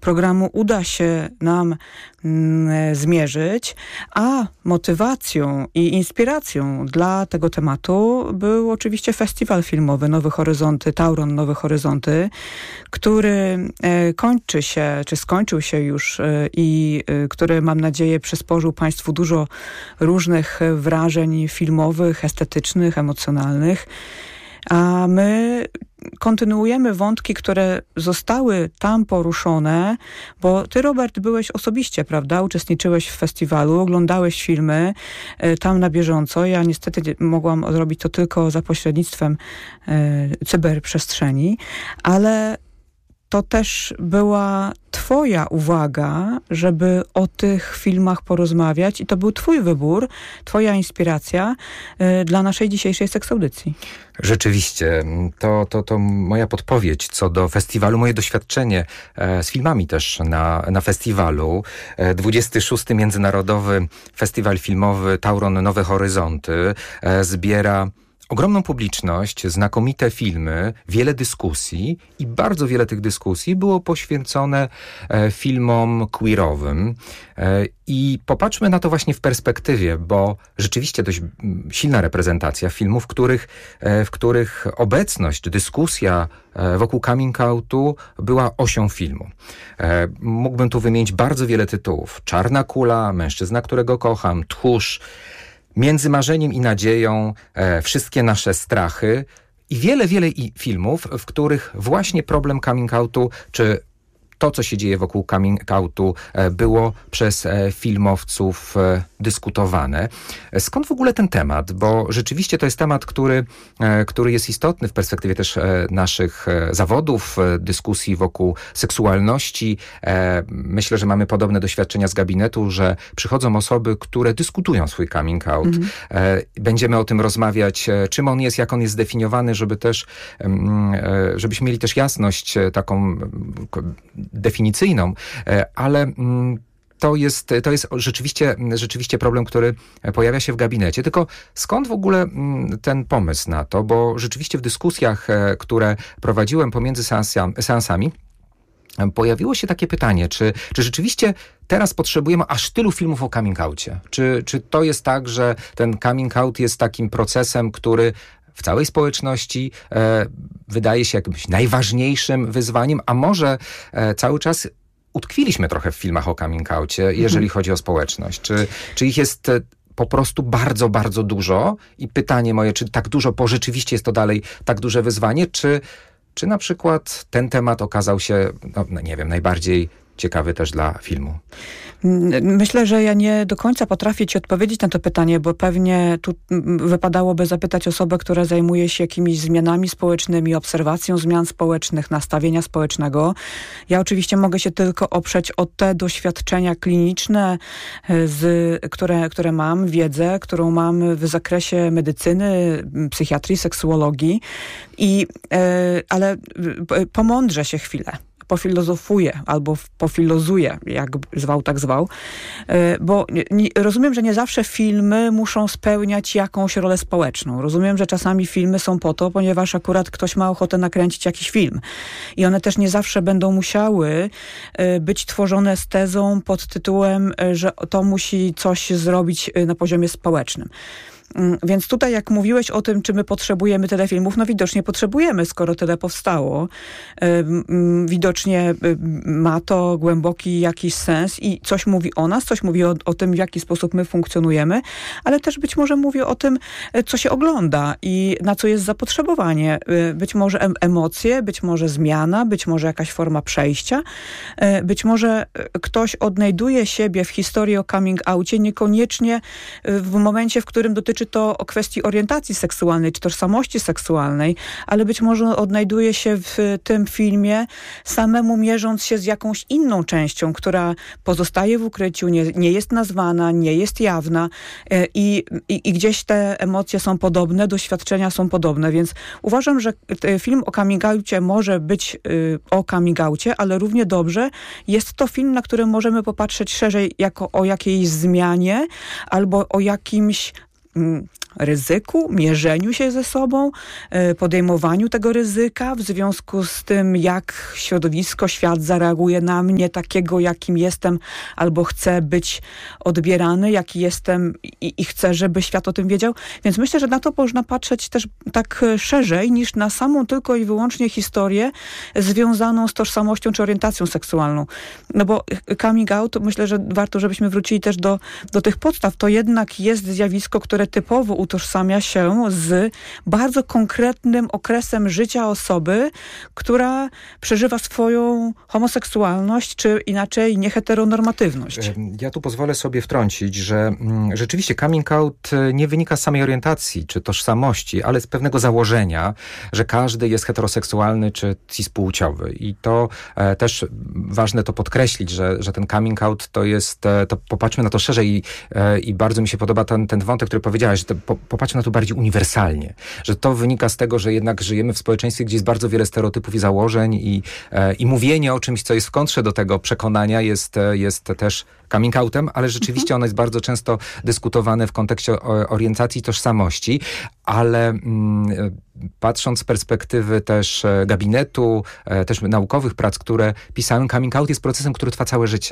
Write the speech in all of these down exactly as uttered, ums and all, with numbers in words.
programu uda się nam mm, zmierzyć, a motywacją i inspiracją dla tego tematu był oczywiście festiwal filmowy Nowe Horyzonty, Tauron Nowe Horyzonty, który e, kończy się, czy skończył się już e, i e, który, mam nadzieję, przysporzył Państwu dużo różnych wrażeń filmowych, estetycznych, emocjonalnych. A my kontynuujemy wątki, które zostały tam poruszone, bo ty, Robert, byłeś osobiście, prawda? Uczestniczyłeś w festiwalu, oglądałeś filmy y, tam na bieżąco. Ja niestety mogłam zrobić to tylko za pośrednictwem y, cyberprzestrzeni, ale to też była twoja uwaga, żeby o tych filmach porozmawiać i to był twój wybór, twoja inspiracja y, dla naszej dzisiejszej seksaudycji. Rzeczywiście, to, to, to moja podpowiedź co do festiwalu, moje doświadczenie e, z filmami też na, na festiwalu. E, dwudziesty szósty Międzynarodowy Festiwal Filmowy Tauron Nowe Horyzonty e, zbiera ogromną publiczność, znakomite filmy, wiele dyskusji i bardzo wiele tych dyskusji było poświęcone e, filmom queerowym. E, I popatrzmy na to właśnie w perspektywie, bo rzeczywiście dość silna reprezentacja filmów, w których, e, w których obecność, dyskusja e, wokół coming outu była osią filmu. E, mógłbym tu wymienić bardzo wiele tytułów. Czarna kula, Mężczyzna, którego kocham, Tchórz, Między marzeniem i nadzieją, e, Wszystkie nasze strachy i wiele, wiele i filmów, w których właśnie problem coming outu, czy to, co się dzieje wokół coming outu, e, było przez e, filmowców e, dyskutowane. Skąd w ogóle ten temat? Bo rzeczywiście to jest temat, który, e, który jest istotny w perspektywie też e, naszych e, zawodów, e, dyskusji wokół seksualności. E, myślę, że mamy podobne doświadczenia z gabinetu, że przychodzą osoby, które dyskutują swój coming out. Mm-hmm. E, będziemy o tym rozmawiać, e, czym on jest, jak on jest zdefiniowany, żeby też, e, żebyśmy mieli też jasność e, taką e, definicyjną, ale to jest, to jest rzeczywiście, rzeczywiście problem, który pojawia się w gabinecie. Tylko skąd w ogóle ten pomysł na to? Bo rzeczywiście w dyskusjach, które prowadziłem pomiędzy seansami, pojawiło się takie pytanie, czy, czy rzeczywiście teraz potrzebujemy aż tylu filmów o coming outie? Czy, czy to jest tak, że ten coming out jest takim procesem, który w całej społeczności e, wydaje się jakimś najważniejszym wyzwaniem, a może e, cały czas utkwiliśmy trochę w filmach o coming outie, jeżeli mhm. chodzi o społeczność. Czy, czy ich jest e, po prostu bardzo, bardzo dużo? I pytanie moje, czy tak dużo, bo rzeczywiście jest to dalej tak duże wyzwanie, czy, czy na przykład ten temat okazał się, no, nie wiem, najbardziej ciekawy też dla filmu? Myślę, że ja nie do końca potrafię ci odpowiedzieć na to pytanie, bo pewnie tu wypadałoby zapytać osobę, która zajmuje się jakimiś zmianami społecznymi, obserwacją zmian społecznych, nastawienia społecznego. Ja oczywiście mogę się tylko oprzeć o te doświadczenia kliniczne, z, które, które mam, wiedzę, którą mam w zakresie medycyny, psychiatrii, seksuologii. I, ale pomądrzę się chwilę. Pofilozofuję albo pofilozuję, jak zwał, tak zwał. Bo nie, rozumiem, że nie zawsze filmy muszą spełniać jakąś rolę społeczną. Rozumiem, że czasami filmy są po to, ponieważ akurat ktoś ma ochotę nakręcić jakiś film. I one też nie zawsze będą musiały być tworzone z tezą pod tytułem, że to musi coś zrobić na poziomie społecznym. Więc tutaj, jak mówiłeś o tym, czy my potrzebujemy tyle filmów, no widocznie potrzebujemy, skoro tyle powstało. Widocznie ma to głęboki jakiś sens i coś mówi o nas, coś mówi o, o tym, w jaki sposób my funkcjonujemy, ale też być może mówi o tym, co się ogląda i na co jest zapotrzebowanie. Być może emocje, być może zmiana, być może jakaś forma przejścia, być może ktoś odnajduje siebie w historii o coming outie niekoniecznie w momencie, w którym dotyczy czy to o kwestii orientacji seksualnej, czy tożsamości seksualnej, ale być może odnajduje się w tym filmie samemu mierząc się z jakąś inną częścią, która pozostaje w ukryciu, nie, nie jest nazwana, nie jest jawna i, i, i gdzieś te emocje są podobne, doświadczenia są podobne, więc uważam, że film o coming outie może być y, o coming outie, ale równie dobrze jest to film, na który możemy popatrzeć szerzej jako o jakiejś zmianie albo o jakimś ryzyku, mierzeniu się ze sobą, podejmowaniu tego ryzyka w związku z tym, jak środowisko, świat zareaguje na mnie takiego, jakim jestem, albo chcę być odbierany, jaki jestem i, i chcę, żeby świat o tym wiedział. Więc myślę, że na to można patrzeć też tak szerzej, niż na samą tylko i wyłącznie historię związaną z tożsamością czy orientacją seksualną. No bo coming out, myślę, że warto, żebyśmy wrócili też do, do tych podstaw. To jednak jest zjawisko, które typowo utożsamia się z bardzo konkretnym okresem życia osoby, która przeżywa swoją homoseksualność, czy inaczej nieheteronormatywność. Ja tu pozwolę sobie wtrącić, że mm, rzeczywiście coming out nie wynika z samej orientacji, czy tożsamości, ale z pewnego założenia, że każdy jest heteroseksualny, czy cispłciowy. I to e, też ważne to podkreślić, że, że ten coming out to jest, e, to popatrzmy na to szerzej i, e, i bardzo mi się podoba ten, ten wątek, który powiedziałaś, że to, po, popatrzmy na to bardziej uniwersalnie, że to wynika z tego, że jednak żyjemy w społeczeństwie, gdzie jest bardzo wiele stereotypów i założeń i, e, i mówienie o czymś, co jest w kontrze do tego przekonania jest, jest też coming outem, ale rzeczywiście ono jest bardzo często dyskutowane w kontekście orientacji i tożsamości, ale mm, patrząc z perspektywy też gabinetu, też naukowych prac, które pisałem, coming out jest procesem, który trwa całe życie.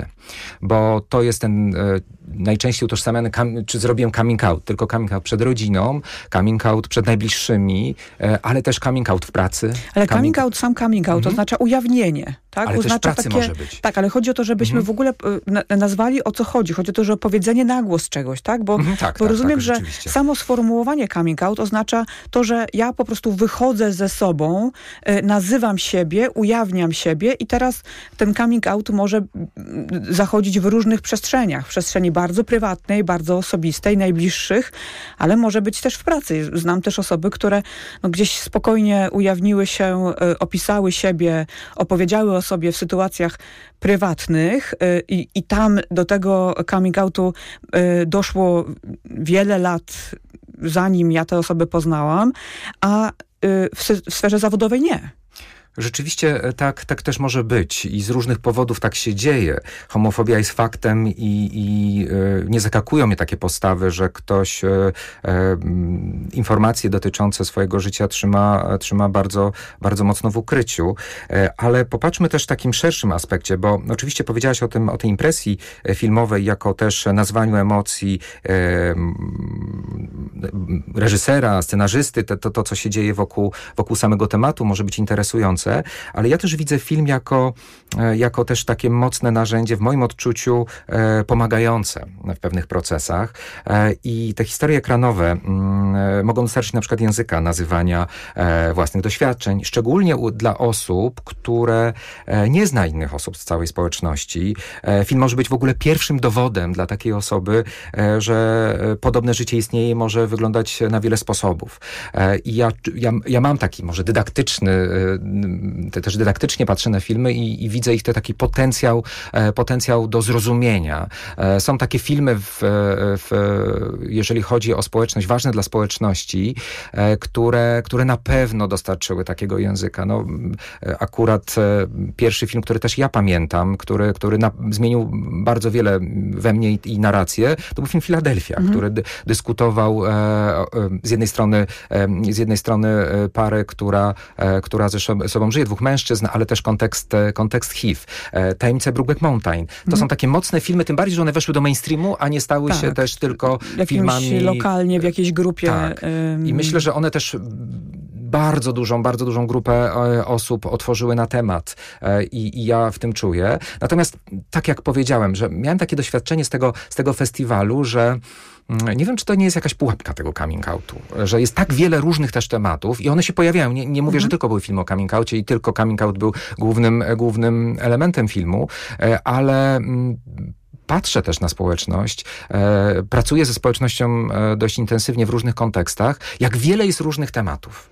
Bo to jest ten e, najczęściej utożsamiany, kam, czy zrobiłem coming out, tylko coming out przed rodziną, coming out przed najbliższymi, e, ale też coming out w pracy. Ale coming, coming out, sam coming out, mhm. oznacza ujawnienie. Tak? Ale oznacza też w pracy takie, może być. Tak, ale chodzi o to, żebyśmy mhm. w ogóle na, nazwali, o co chodzi. Chodzi o to, że opowiedzenie na głos czegoś, tak? Bo, mhm, tak, bo tak, rozumiem, tak, że samo sformułowanie coming out oznacza to, że ja po prostu wychodzę ze sobą, y, nazywam siebie, ujawniam siebie i teraz ten coming out może zachodzić w różnych przestrzeniach. W przestrzeni bardzo prywatnej, bardzo osobistej, najbliższych, ale może być też w pracy. Znam też osoby, które no, gdzieś spokojnie ujawniły się, y, opisały siebie, opowiedziały o sobie w sytuacjach prywatnych y, i, i tam do tego coming outu y, doszło wiele lat, zanim ja te osoby poznałam, a y, w, w sferze zawodowej nie. Rzeczywiście tak, tak też może być i z różnych powodów tak się dzieje. Homofobia jest faktem i, i e, nie zaskakują mnie takie postawy, że ktoś e, e, informacje dotyczące swojego życia trzyma, trzyma bardzo, bardzo mocno w ukryciu. E, ale popatrzmy też w takim szerszym aspekcie, bo oczywiście powiedziałaś o tym, o tej impresji filmowej jako też nazwaniu emocji e, reżysera, scenarzysty, to, to, to co się dzieje wokół, wokół samego tematu może być interesujące. Ale ja też widzę film jako, jako też takie mocne narzędzie, w moim odczuciu e, pomagające w pewnych procesach. E, I te historie ekranowe mm, mogą dostarczyć na przykład języka nazywania e, własnych doświadczeń, szczególnie u, dla osób, które e, nie zna innych osób z całej społeczności. E, film może być w ogóle pierwszym dowodem dla takiej osoby, e, że podobne życie istnieje i może wyglądać na wiele sposobów. E, I ja, ja, ja mam taki może dydaktyczny e, Te, też dydaktycznie patrzę na filmy i, i widzę ich te taki potencjał, e, potencjał do zrozumienia. E, są takie filmy, w, w, jeżeli chodzi o społeczność, ważne dla społeczności, e, które, które na pewno dostarczyły takiego języka. No, e, akurat e, pierwszy film, który też ja pamiętam, który, który na, zmienił bardzo wiele we mnie i, i narrację, to był film Filadelfia, mhm. który d- dyskutował e, e, z jednej strony e, z jednej strony e, parę, która, e, która ze sobą żyje, dwóch mężczyzn, ale też kontekst, kontekst H I V. Tajemnice Brokeback Mountain. To mm. są takie mocne filmy, tym bardziej, że one weszły do mainstreamu, a nie stały tak. się też tylko Jakimś filmami... lokalnie, w jakiejś grupie. Tak. I myślę, że one też bardzo dużą, bardzo dużą grupę osób otworzyły na temat i, i ja w tym czuję. Natomiast tak jak powiedziałem, że miałem takie doświadczenie z tego, z tego festiwalu, że nie wiem, czy to nie jest jakaś pułapka tego coming outu, że jest tak wiele różnych też tematów i one się pojawiają. Nie, nie mówię, mhm. że tylko były filmy o coming outie i tylko coming out był głównym, głównym elementem filmu, ale patrzę też na społeczność, e, pracuję ze społecznością e, dość intensywnie w różnych kontekstach, jak wiele jest różnych tematów.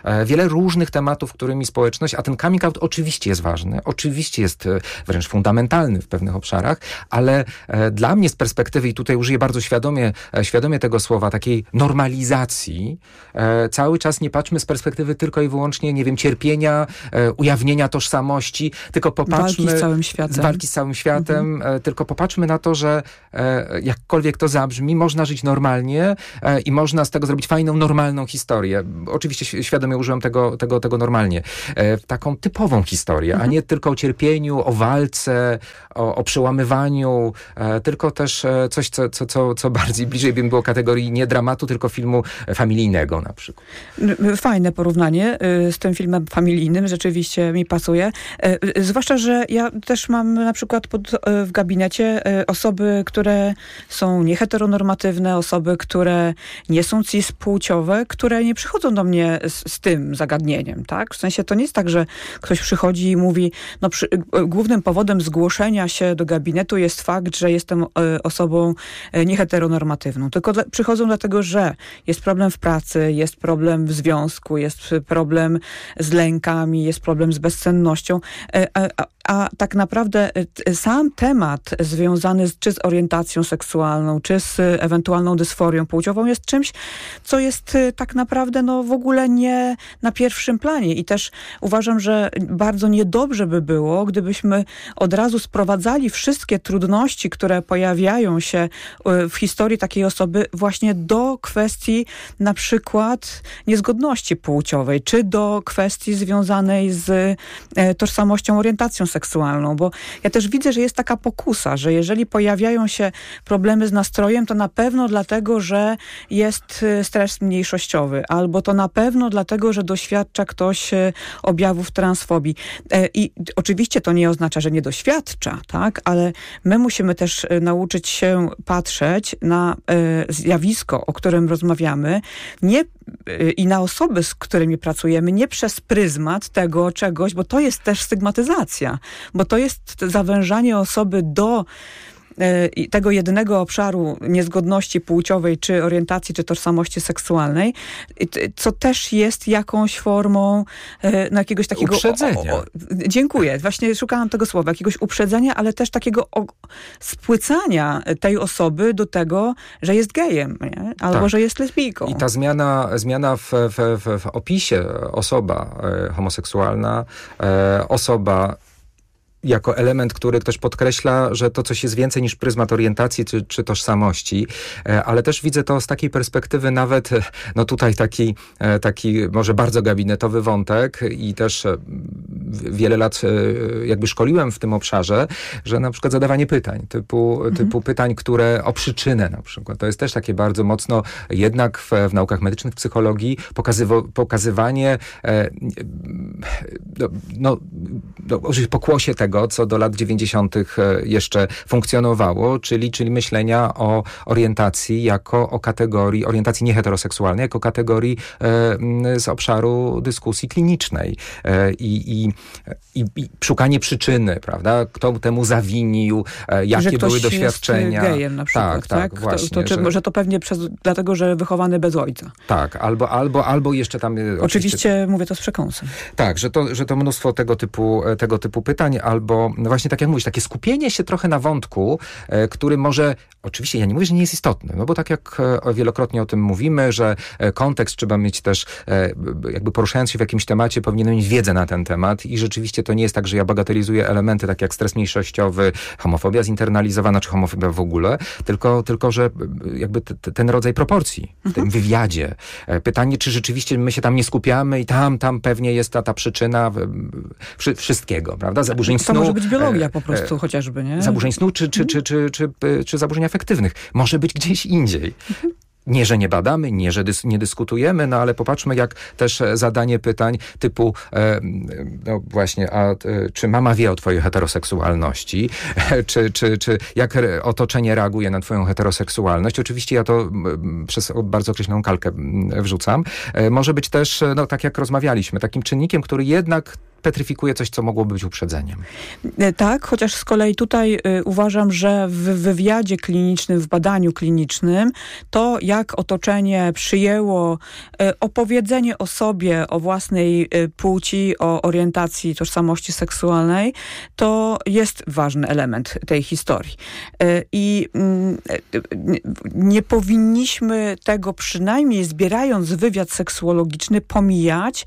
e, wiele różnych tematów, którymi społeczność, a ten coming out oczywiście jest ważny, oczywiście jest e, wręcz fundamentalny w pewnych obszarach, ale e, dla mnie z perspektywy, i tutaj użyję bardzo świadomie, e, świadomie tego słowa, takiej normalizacji, e, cały czas nie patrzmy z perspektywy tylko i wyłącznie, nie wiem, cierpienia, e, ujawnienia tożsamości, tylko popatrzmy... Walki z całym światem. Walki z całym światem, mhm. e, tylko popatrzmy na to, że e, jakkolwiek to zabrzmi, można żyć normalnie e, i można z tego zrobić fajną, normalną historię. Oczywiście świadomie użyłem tego, tego, tego normalnie. E, taką typową historię, mhm. a nie tylko o cierpieniu, o walce, o, o przełamywaniu, e, tylko też e, coś, co, co, co, co bardziej bliżej by było kategorii nie dramatu, tylko filmu familijnego na przykład. Fajne porównanie y, z tym filmem familijnym, rzeczywiście mi pasuje. Y, y, zwłaszcza, że ja też mam na przykład pod, y, w gabinecie y, osoby, które są nieheteronormatywne, osoby, które nie są cispłciowe, które nie przychodzą do mnie z, z tym zagadnieniem, tak? W sensie to nie jest tak, że ktoś przychodzi i mówi, no przy, y, głównym powodem zgłoszenia się do gabinetu jest fakt, że jestem y, osobą y, nieheteronormatywną. Tylko dla, przychodzą dlatego, że jest problem w pracy, jest problem w związku, jest problem z lękami, jest problem z bezsennością, a, a, a tak naprawdę sam temat związany z, czy z orientacją seksualną, czy z ewentualną dysforią płciową jest czymś, co jest tak naprawdę no, w ogóle nie na pierwszym planie. I też uważam, że bardzo niedobrze by było, gdybyśmy od razu sprowadzali wszystkie trudności, które pojawiają się w historii takiej osoby właśnie do kwestii na przykład niezgodności płciowej, czy do kwestii związanej z e, tożsamością, orientacją seksualną, bo ja też widzę, że jest taka pokusa, że jeżeli pojawiają się problemy z nastrojem, to na pewno dlatego, że jest stres mniejszościowy, albo to na pewno dlatego, że doświadcza ktoś e, objawów transfobii. E, I oczywiście to nie oznacza, że nie doświadcza, tak, ale my musimy też e, nauczyć się patrzeć na e, zjawisko, o którym rozmawiamy, nie i na osoby, z którymi pracujemy, nie przez pryzmat tego czegoś, bo to jest też stygmatyzacja, bo to jest zawężanie osoby do tego jednego obszaru niezgodności płciowej, czy orientacji, czy tożsamości seksualnej, co też jest jakąś formą no, jakiegoś takiego... Uprzedzenia. O, o, dziękuję. Właśnie szukałam tego słowa. Jakiegoś uprzedzenia, ale też takiego o, spłycania tej osoby do tego, że jest gejem, nie? Albo tak. że jest lesbijką. I ta zmiana, zmiana w, w, w, w opisie osoba e, homoseksualna, e, osoba jako element, który ktoś podkreśla, że to coś jest więcej niż pryzmat orientacji czy, czy tożsamości, ale też widzę to z takiej perspektywy nawet, no tutaj taki, taki może bardzo gabinetowy wątek i też wiele lat jakby szkoliłem w tym obszarze, że na przykład zadawanie pytań, typu, mhm. typu pytań, które o przyczynę na przykład. To jest też takie bardzo mocno jednak w, w naukach medycznych, w psychologii pokazywo, pokazywanie e, no, no, no, pokłosie tego, co do lat dziewięćdziesiątych jeszcze funkcjonowało, czyli, czyli myślenia o orientacji jako o kategorii, orientacji nieheteroseksualnej, jako kategorii e, z obszaru dyskusji klinicznej. E, i, i, i, I szukanie przyczyny, prawda? Kto temu zawinił, e, jakie że były doświadczenia. Jest gejem na przykład, tak, tak, tak? właśnie. To, to, czy, że... może to pewnie przez, dlatego, że wychowany bez ojca. Tak, albo, albo, albo jeszcze tam... Oczywiście, oczywiście mówię to z przekąsem. Tak, że to, że to mnóstwo tego typu, tego typu pytań, albo no właśnie tak jak mówisz, takie skupienie się trochę na wątku, e, który może, oczywiście ja nie mówię, że nie jest istotny, no bo tak jak e, wielokrotnie o tym mówimy, że e, kontekst trzeba mieć też, e, jakby poruszając się w jakimś temacie, powinien mieć wiedzę na ten temat i rzeczywiście to nie jest tak, że ja bagatelizuję elementy tak jak stres mniejszościowy, homofobia zinternalizowana, czy homofobia w ogóle, tylko, tylko że jakby t, ten rodzaj proporcji w tym wywiadzie. E, pytanie, czy rzeczywiście my się tam nie skupiamy i tam, tam pewnie jest ta, ta przyczyna w, wszystkiego, prawda? Zaburzeń snu. To może być biologia po prostu e, chociażby, nie? Zaburzeń snu, czy, czy, czy, czy, czy, czy, czy zaburzeń afektywnych. Może być gdzieś indziej. Nie, że nie badamy, nie, że dys, nie dyskutujemy, no ale popatrzmy, jak też zadanie pytań typu, e, no właśnie, a e, czy mama wie o twojej heteroseksualności? E, czy, czy, czy jak re, otoczenie reaguje na twoją heteroseksualność? Oczywiście ja to m, przez bardzo określoną kalkę m, wrzucam. E, może być też, no tak jak rozmawialiśmy, takim czynnikiem, który jednak petryfikuje coś, co mogłoby być uprzedzeniem. Tak, chociaż z kolei tutaj y, uważam, że w wywiadzie klinicznym, w badaniu klinicznym, to jak otoczenie przyjęło y, opowiedzenie o sobie, o własnej y, płci, o orientacji, tożsamości seksualnej, to jest ważny element tej historii. Y, I y, y, nie powinniśmy tego, przynajmniej zbierając wywiad seksuologiczny, pomijać,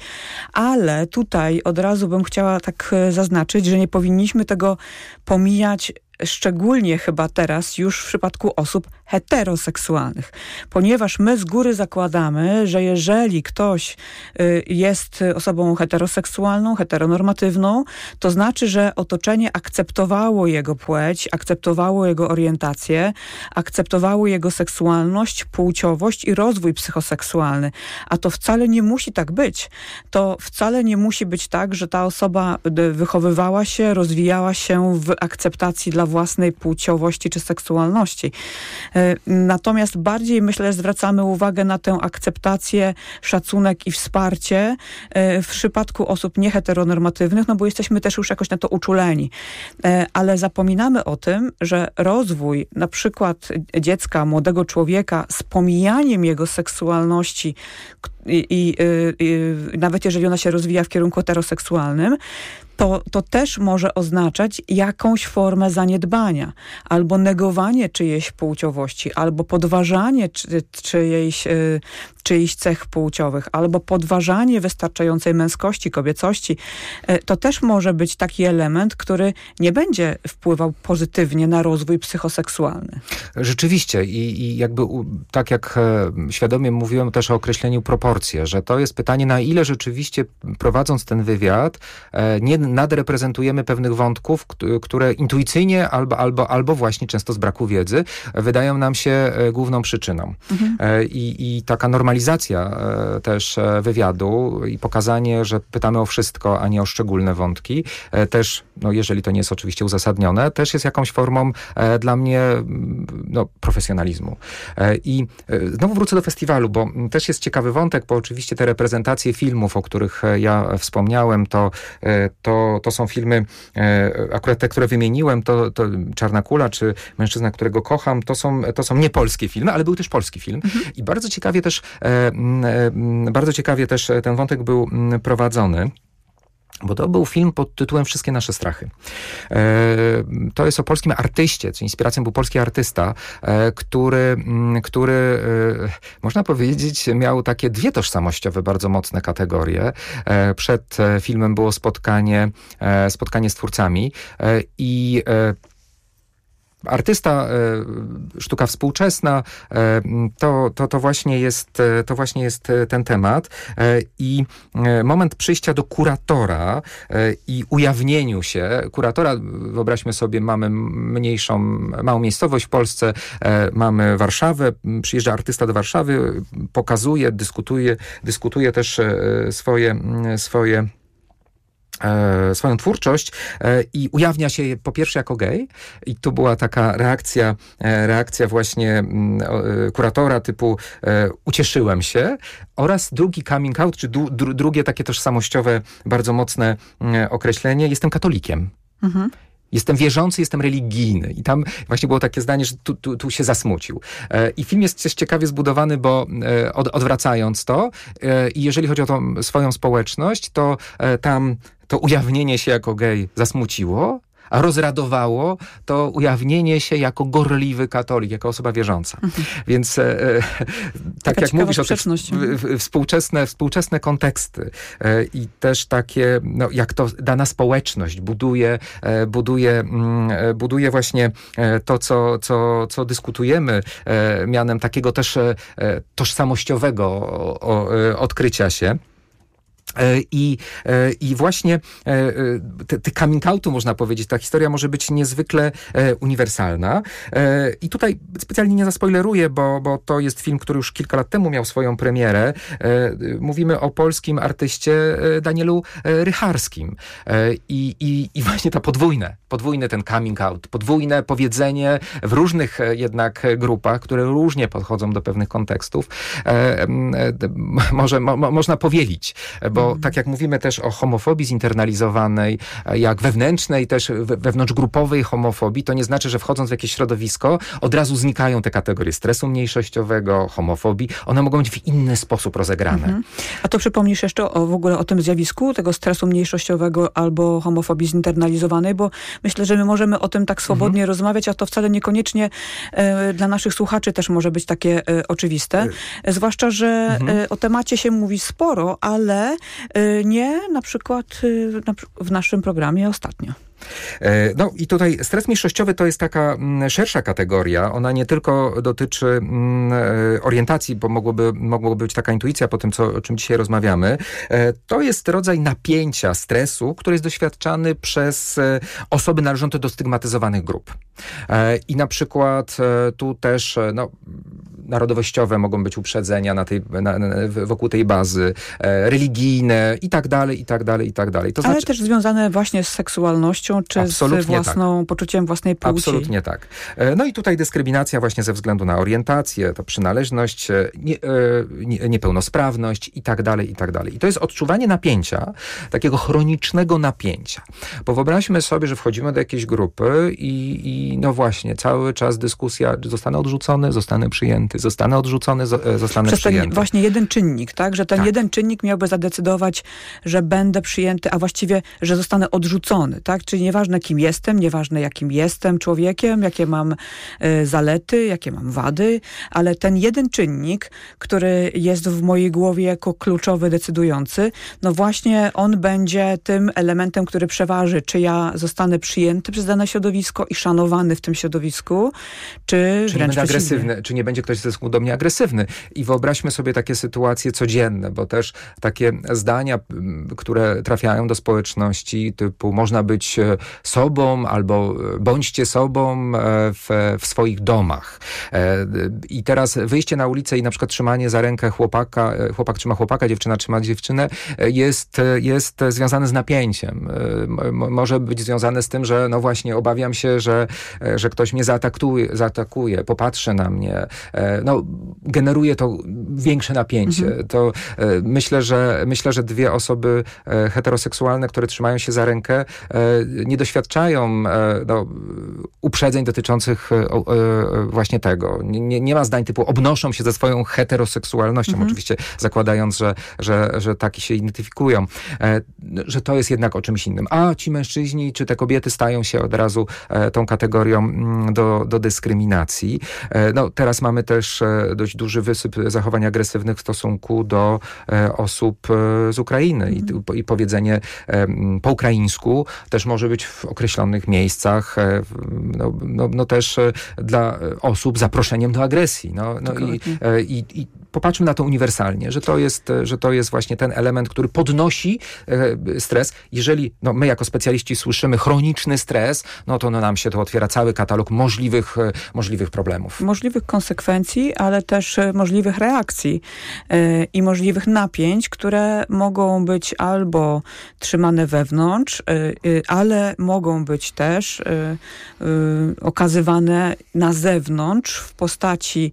ale tutaj od razu bym chciała tak zaznaczyć, że nie powinniśmy tego pomijać, szczególnie chyba teraz już w przypadku osób heteroseksualnych. Ponieważ my z góry zakładamy, że jeżeli ktoś y, jest osobą heteroseksualną, heteronormatywną, to znaczy, że otoczenie akceptowało jego płeć, akceptowało jego orientację, akceptowało jego seksualność, płciowość i rozwój psychoseksualny. A to wcale nie musi tak być. To wcale nie musi być tak, że ta osoba wychowywała się, rozwijała się w akceptacji dla własnej płciowości czy seksualności. Natomiast bardziej, myślę, zwracamy uwagę na tę akceptację, szacunek i wsparcie w przypadku osób nieheteronormatywnych, no bo jesteśmy też już jakoś na to uczuleni. Ale zapominamy o tym, że rozwój na przykład dziecka, młodego człowieka z pomijaniem jego seksualności i, i, i nawet jeżeli ona się rozwija w kierunku heteroseksualnym, to, to też może oznaczać jakąś formę zaniedbania, albo negowanie czyjejś płciowości, albo podważanie czy, czyjejś, y, czyichś cech płciowych, albo podważanie wystarczającej męskości, kobiecości. Y, to też może być taki element, który nie będzie wpływał pozytywnie na rozwój psychoseksualny. Rzeczywiście i, i jakby u, tak jak e, świadomie mówiłem też o określeniu proporcje, że to jest pytanie, na ile rzeczywiście prowadząc ten wywiad e, nie nadreprezentujemy pewnych wątków, które intuicyjnie albo, albo, albo właśnie często z braku wiedzy wydają nam się główną przyczyną. Mhm. I, I taka normalizacja też wywiadu i pokazanie, że pytamy o wszystko, a nie o szczególne wątki, też, no jeżeli to nie jest oczywiście uzasadnione, też jest jakąś formą dla mnie no, profesjonalizmu. I znowu wrócę do festiwalu, bo też jest ciekawy wątek, bo oczywiście te reprezentacje filmów, o których ja wspomniałem, to, to To są filmy, akurat te, które wymieniłem, to, to Czarna kula, czy Mężczyzna, którego kocham, to są, to są nie polskie filmy, ale był też polski film. Mhm. I bardzo ciekawie też, bardzo ciekawie też ten wątek był prowadzony. Bo to był film pod tytułem Wszystkie nasze strachy. E, to jest o polskim artyście, co inspiracją był polski artysta, e, który, który e, można powiedzieć, miał takie dwie tożsamościowe, bardzo mocne kategorie. E, przed filmem było spotkanie, e, spotkanie z twórcami e, i e, artysta, sztuka współczesna, to, to, to, właśnie jest, to właśnie jest ten temat. I moment przyjścia do kuratora i ujawnieniu się. Kuratora, wyobraźmy sobie, mamy mniejszą, małą miejscowość w Polsce, mamy Warszawę, przyjeżdża artysta do Warszawy, pokazuje, dyskutuje, dyskutuje też swoje, swoje E, swoją twórczość e, i ujawnia się po pierwsze jako gej i tu była taka reakcja, e, reakcja właśnie m, e, kuratora typu e, ucieszyłem się, oraz drugi coming out, czy du, dru, drugie takie tożsamościowe, bardzo mocne e, określenie, jestem katolikiem. Mhm. Jestem wierzący, jestem religijny. I tam właśnie było takie zdanie, że tu, tu, tu się zasmucił. E, I film jest też ciekawie zbudowany, bo e, od, odwracając to, e, i jeżeli chodzi o tą swoją społeczność, to e, tam to ujawnienie się jako gej zasmuciło, a rozradowało to ujawnienie się jako gorliwy katolik, jako osoba wierząca. Mhm. Więc e, tak jak mówisz o tych współczesne, współczesne konteksty e, i też takie, no, jak to dana społeczność buduje, e, buduje, mm, buduje właśnie e, to, co, co, co dyskutujemy, e, mianem takiego też e, tożsamościowego o, o, odkrycia się. I, I właśnie te, te coming outu, można powiedzieć, ta historia może być niezwykle uniwersalna. I tutaj specjalnie nie zaspoileruję, bo, bo to jest film, który już kilka lat temu miał swoją premierę. Mówimy o polskim artyście Danielu Rycharskim. I, i, i właśnie to podwójne, podwójny ten coming out, podwójne powiedzenie w różnych jednak grupach, które różnie podchodzą do pewnych kontekstów, może mo, można powielić, bo bo tak jak mówimy też o homofobii zinternalizowanej, jak wewnętrznej, też wewnątrzgrupowej homofobii, to nie znaczy, że wchodząc w jakieś środowisko, od razu znikają te kategorie stresu mniejszościowego, homofobii. One mogą być w inny sposób rozegrane. Mhm. A to przypomnisz jeszcze o, w ogóle o tym zjawisku, tego stresu mniejszościowego albo homofobii zinternalizowanej, bo myślę, że my możemy o tym tak swobodnie mhm. rozmawiać, a to wcale niekoniecznie e, dla naszych słuchaczy też może być takie e, oczywiste. E, zwłaszcza, że mhm. e, o temacie się mówi sporo, ale e, nie na przykład e, na, w naszym programie ostatnio. No i tutaj stres mniejszościowy to jest taka m, szersza kategoria. Ona nie tylko dotyczy m, orientacji, bo mogłoby, mogłoby być taka intuicja po tym, co, o czym dzisiaj rozmawiamy. E, to jest rodzaj napięcia, stresu, który jest doświadczany przez e, osoby należące do stygmatyzowanych grup. E, I na przykład e, tu też e, no, narodowościowe mogą być uprzedzenia na tej, na, na, wokół tej bazy, e, religijne i tak dalej, i tak dalej, i tak dalej. To Ale znaczy, też związane właśnie z seksualnością, czy absolutnie z własną tak. poczuciem własnej płci. Absolutnie tak. No i tutaj dyskryminacja właśnie ze względu na orientację, to przynależność, nie, nie, niepełnosprawność i tak dalej, i tak dalej. I to jest odczuwanie napięcia, takiego chronicznego napięcia. Bo wyobraźmy sobie, że wchodzimy do jakiejś grupy i, i no właśnie, cały czas dyskusja, zostanę odrzucony, zostanę przyjęty, zostanę odrzucony, zostanę Przez przyjęty. ten właśnie jeden czynnik, tak? Że ten tak. jeden czynnik miałby zadecydować, że będę przyjęty, a właściwie, że zostanę odrzucony, tak? Czyli nieważne kim jestem, nieważne jakim jestem człowiekiem, jakie mam y, zalety, jakie mam wady, ale ten jeden czynnik, który jest w mojej głowie jako kluczowy, decydujący, no właśnie on będzie tym elementem, który przeważy, czy ja zostanę przyjęty przez dane środowisko i szanowany w tym środowisku, czy, czy wręcz nie będzie agresywny, czy nie będzie ktoś ze do mnie agresywny. I wyobraźmy sobie takie sytuacje codzienne, bo też takie zdania, które trafiają do społeczności, typu można być sobą albo bądźcie sobą w, w swoich domach. I teraz wyjście na ulicę i na przykład trzymanie za rękę chłopaka, chłopak trzyma chłopaka, dziewczyna trzyma dziewczynę, jest, jest związane z napięciem. Może być związane z tym, że no właśnie obawiam się, że, że ktoś mnie zaatakuje, zaatakuje, popatrzy na mnie. No, generuje to większe napięcie. Mhm. To e, myślę, że myślę, że dwie osoby e, heteroseksualne, które trzymają się za rękę, e, nie doświadczają e, no, uprzedzeń dotyczących e, e, właśnie tego. Nie, nie ma zdań typu obnoszą się ze swoją heteroseksualnością, mhm. oczywiście zakładając, że, że, że taki się identyfikują, e, że to jest jednak o czymś innym. A ci mężczyźni, czy te kobiety stają się od razu e, tą kategorią m, do, do dyskryminacji. E, no, teraz mamy też dość duży wysyp zachowań agresywnych w stosunku do e, osób e, z Ukrainy. Mm. I, I powiedzenie e, po ukraińsku też może być w określonych miejscach e, no, no, no też e, dla osób zaproszeniem do agresji. No, no i, e, i, i popatrzmy na to uniwersalnie, że to jest, że to jest właśnie ten element, który podnosi e, stres. Jeżeli no, my jako specjaliści słyszymy chroniczny stres, no to no, nam się to otwiera cały katalog możliwych, e, możliwych problemów. Możliwych konsekwencji, ale też możliwych reakcji yy, i możliwych napięć, które mogą być albo trzymane wewnątrz, yy, yy, ale mogą być też yy, yy, okazywane na zewnątrz w postaci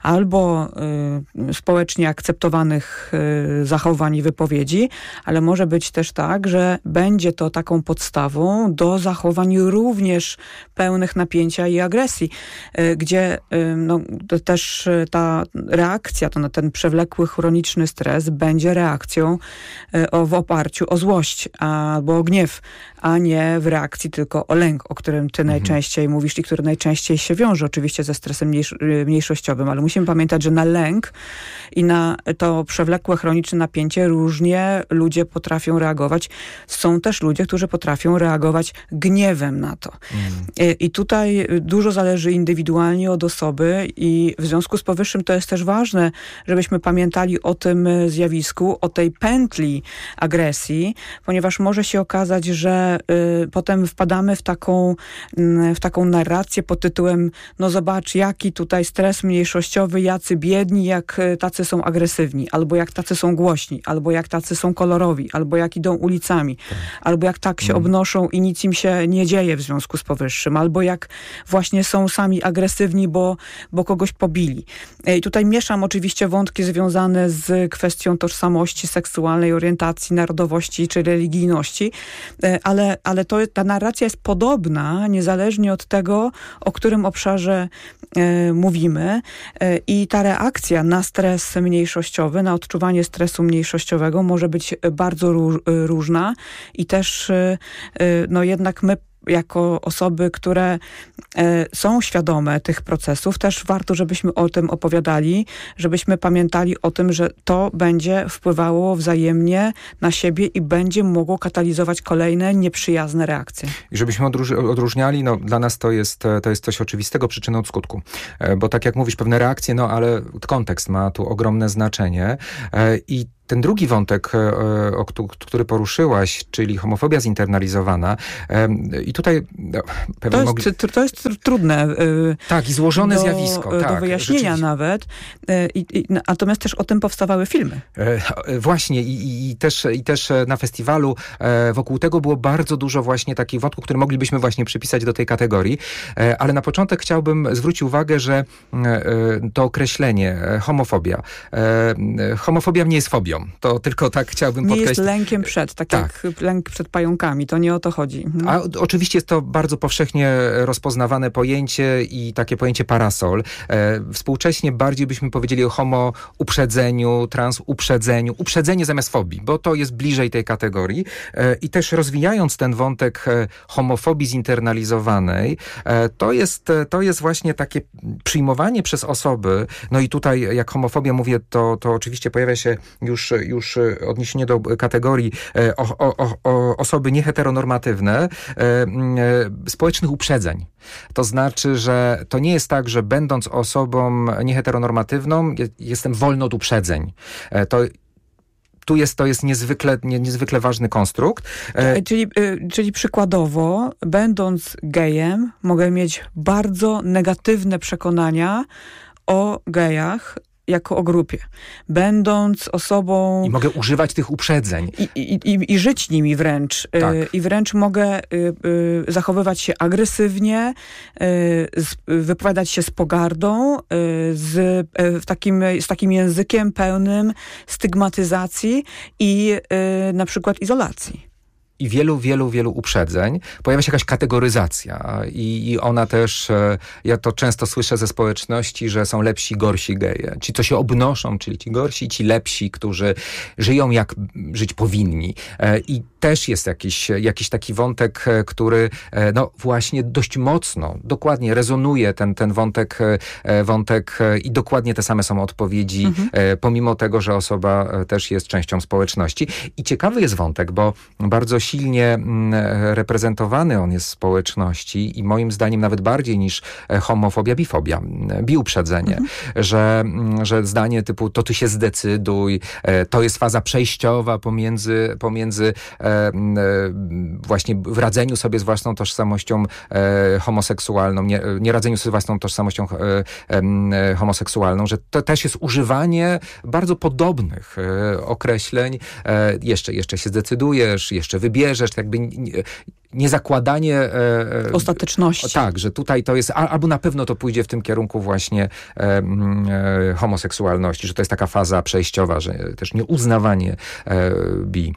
albo yy, społecznie akceptowanych yy, zachowań i wypowiedzi, ale może być też tak, że będzie to taką podstawą do zachowań również pełnych napięcia i agresji, yy, gdzie yy, no, to też ta reakcja, to na ten przewlekły, chroniczny stres będzie reakcją y, o, w oparciu o złość albo o gniew, a nie w reakcji tylko o lęk, o którym ty mhm. najczęściej mówisz i który najczęściej się wiąże oczywiście ze stresem mniejsz, mniejszościowym, ale musimy pamiętać, że na lęk i na to przewlekłe, chroniczne napięcie różnie ludzie potrafią reagować. Są też ludzie, którzy potrafią reagować gniewem na to. Mhm. I, I tutaj dużo zależy indywidualnie od osoby i w związku z powyższym to jest też ważne, żebyśmy pamiętali o tym zjawisku, o tej pętli agresji, ponieważ może się okazać, że y, potem wpadamy w taką, y, w taką narrację pod tytułem no zobacz, jaki tutaj stres mniejszościowy, jacy biedni, jak jak tacy są agresywni, albo jak tacy są głośni, albo jak tacy są kolorowi, albo jak idą ulicami, tak. albo jak tak się mm. obnoszą i nic im się nie dzieje w związku z powyższym, albo jak właśnie są sami agresywni, bo, bo kogoś pobili. I tutaj mieszam oczywiście wątki związane z kwestią tożsamości seksualnej, orientacji, narodowości czy religijności, ale, ale to, ta narracja jest podobna, niezależnie od tego, o którym obszarze e, mówimy. E, I ta reakcja na stres mniejszościowy, na odczuwanie stresu mniejszościowego może być bardzo ró- różna i też e, no jednak my jako osoby, które e, są świadome tych procesów, też warto, żebyśmy o tym opowiadali, żebyśmy pamiętali o tym, że to będzie wpływało wzajemnie na siebie i będzie mogło katalizować kolejne nieprzyjazne reakcje. I żebyśmy odróż- odróżniali, no dla nas to jest, to jest coś oczywistego, przyczyny od skutku. E, bo tak jak mówisz, pewne reakcje, no ale kontekst ma tu ogromne znaczenie e, i ten drugi wątek, o który poruszyłaś, czyli homofobia zinternalizowana. I tutaj no, pewnie to, jest, mogli... to jest trudne. Tak, i złożone do, zjawisko. Do tak, wyjaśnienia nawet. I, i, natomiast też o tym powstawały filmy. Właśnie i, i, i, też, i też na festiwalu wokół tego było bardzo dużo właśnie takich wątków, które moglibyśmy właśnie przypisać do tej kategorii. Ale na początek chciałbym zwrócić uwagę, że to określenie homofobia. Homofobia nie jest fobią. To tylko tak chciałbym nie podkreślić. Nie jest lękiem przed, tak, tak jak lęk przed pająkami, to nie o to chodzi. Hmm. A oczywiście jest to bardzo powszechnie rozpoznawane pojęcie i takie pojęcie parasol. E, współcześnie bardziej byśmy powiedzieli o homo uprzedzeniu, trans uprzedzeniu, uprzedzenie zamiast fobii, bo to jest bliżej tej kategorii. E, I też rozwijając ten wątek e, homofobii zinternalizowanej, e, to jest, to jest właśnie takie przyjmowanie przez osoby, no i tutaj jak homofobia mówię, to, to oczywiście pojawia się już już odniesienie do kategorii o, o, o osoby nieheteronormatywne, e, e, społecznych uprzedzeń. To znaczy, że to nie jest tak, że będąc osobą nieheteronormatywną je, jestem wolny od uprzedzeń. E, to Tu jest, to jest niezwykle, nie, niezwykle ważny konstrukt. E, czyli, y, czyli przykładowo, będąc gejem, mogę mieć bardzo negatywne przekonania o gejach, jako o grupie. Będąc osobą... I mogę używać tych uprzedzeń. I, i, i, i żyć nimi wręcz. Tak. Y, I wręcz mogę y, y, zachowywać się agresywnie, y, z, wypowiadać się z pogardą, y, z, y, w takim, z takim językiem pełnym stygmatyzacji i y, na przykład izolacji. I wielu, wielu, wielu uprzedzeń. Pojawia się jakaś kategoryzacja i, i ona też, ja to często słyszę ze społeczności, że są lepsi, gorsi geje. Ci, co się obnoszą, czyli ci gorsi, ci lepsi, którzy żyją jak żyć powinni. I też jest jakiś, jakiś taki wątek, który no właśnie dość mocno, dokładnie rezonuje ten, ten wątek, wątek i dokładnie te same są odpowiedzi, mhm. pomimo tego, że osoba też jest częścią społeczności. I ciekawy jest wątek, bo bardzo silnie reprezentowany on jest w społeczności i moim zdaniem nawet bardziej niż homofobia, bifobia, biuprzedzenie, mhm. że, że zdanie typu to ty się zdecyduj, to jest faza przejściowa pomiędzy, pomiędzy e, właśnie w radzeniu sobie z własną tożsamością e, homoseksualną, nie, nie radzeniu sobie z własną tożsamością e, e, homoseksualną, że to też jest używanie bardzo podobnych e, określeń. E, jeszcze, jeszcze się zdecydujesz, jeszcze wybierzesz, bierzesz, jakby nie, nie zakładanie e, ostateczności. Tak, że tutaj to jest, albo na pewno to pójdzie w tym kierunku właśnie e, e, homoseksualności, że to jest taka faza przejściowa, że też nieuznawanie e, bi,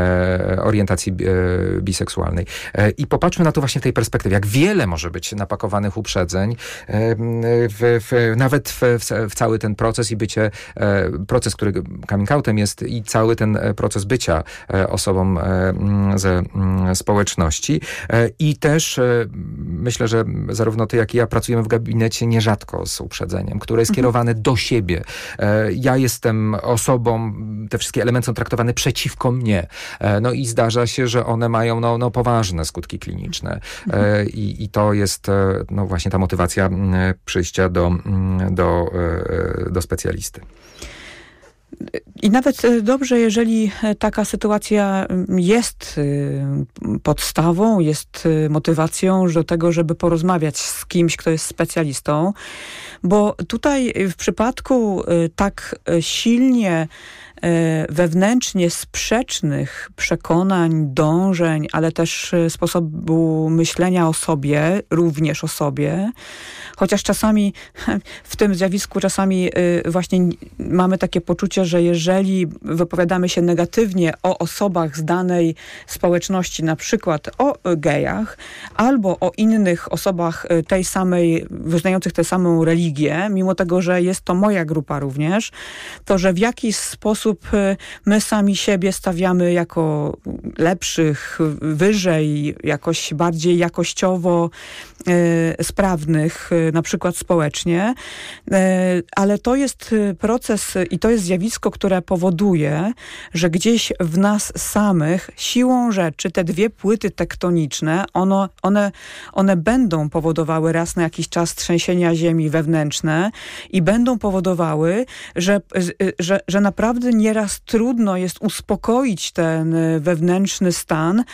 e, orientacji e, biseksualnej. E, I popatrzmy na to właśnie w tej perspektywie, jak wiele może być napakowanych uprzedzeń, e, w, w, nawet w, w, w cały ten proces i bycie, e, proces, który coming outem jest i cały ten proces bycia e, osobą e, ze społeczności. I też myślę, że zarówno ty, jak i ja pracujemy w gabinecie nierzadko z uprzedzeniem, które jest kierowane mhm. do siebie. Ja jestem osobą, te wszystkie elementy są traktowane przeciwko mnie. No i zdarza się, że one mają no, no, poważne skutki kliniczne. Mhm. I, I to jest no, właśnie ta motywacja przyjścia do, do, do specjalisty. I nawet dobrze, jeżeli taka sytuacja jest podstawą, jest motywacją do tego, żeby porozmawiać z kimś, kto jest specjalistą, bo tutaj w przypadku tak silnie wewnętrznie sprzecznych przekonań, dążeń, ale też sposobu myślenia o sobie, również o sobie, chociaż czasami w tym zjawisku czasami właśnie mamy takie poczucie, że jeżeli wypowiadamy się negatywnie o osobach z danej społeczności, na przykład o gejach, albo o innych osobach tej samej, wyznających tę samą religię, mimo tego, że jest to moja grupa również, to że w jakiś sposób my sami siebie stawiamy jako lepszych, wyżej, jakoś bardziej jakościowo e, sprawnych, e, na przykład społecznie, e, ale to jest proces i to jest zjawisko, które powoduje, że gdzieś w nas samych siłą rzeczy te dwie płyty tektoniczne, ono, one, one będą powodowały raz na jakiś czas trzęsienia ziemi wewnętrzne i będą powodowały, że, że, że naprawdę nieraz trudno jest uspokoić ten wewnętrzny stan,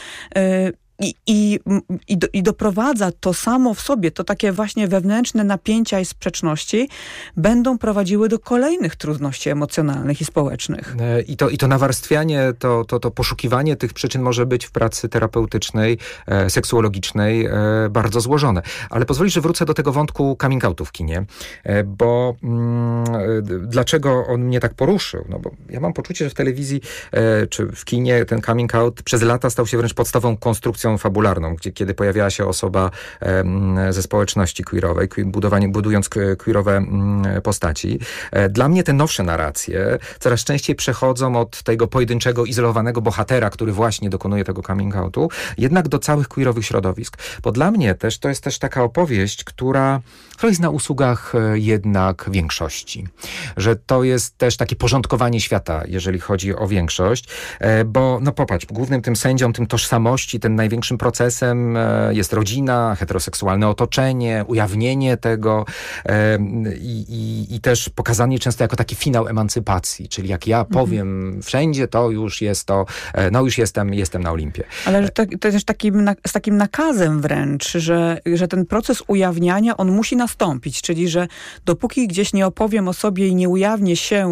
I, i, i, do, i doprowadza to samo w sobie, to takie właśnie wewnętrzne napięcia i sprzeczności będą prowadziły do kolejnych trudności emocjonalnych i społecznych. I to, i to nawarstwianie, to, to, to poszukiwanie tych przyczyn może być w pracy terapeutycznej, e, seksuologicznej e, bardzo złożone. Ale pozwolisz, że wrócę do tego wątku coming outu w kinie, e, bo mm, dlaczego on mnie tak poruszył? No bo ja mam poczucie, że w telewizji e, czy w kinie ten coming out przez lata stał się wręcz podstawą konstrukcją fabularną, gdzie, kiedy pojawiała się osoba e, ze społeczności queerowej, budowanie, budując queerowe m, postaci. E, dla mnie te nowsze narracje coraz częściej przechodzą od tego pojedynczego, izolowanego bohatera, który właśnie dokonuje tego coming outu, jednak do całych queerowych środowisk. Bo dla mnie też to jest też taka opowieść, która, która jest na usługach jednak większości. Że to jest też takie porządkowanie świata, jeżeli chodzi o większość, e, bo no popatrz, głównym tym sędzią, tym tożsamości, ten największym procesem jest rodzina, heteroseksualne otoczenie, ujawnienie tego e, i, i też pokazanie często jako taki finał emancypacji, czyli jak ja powiem mhm. wszędzie, to już jest to, e, no już jestem, jestem na Olimpie. Ale to, to też takim, z takim nakazem wręcz, że, że ten proces ujawniania, on musi nastąpić, czyli że dopóki gdzieś nie opowiem o sobie i nie ujawnię się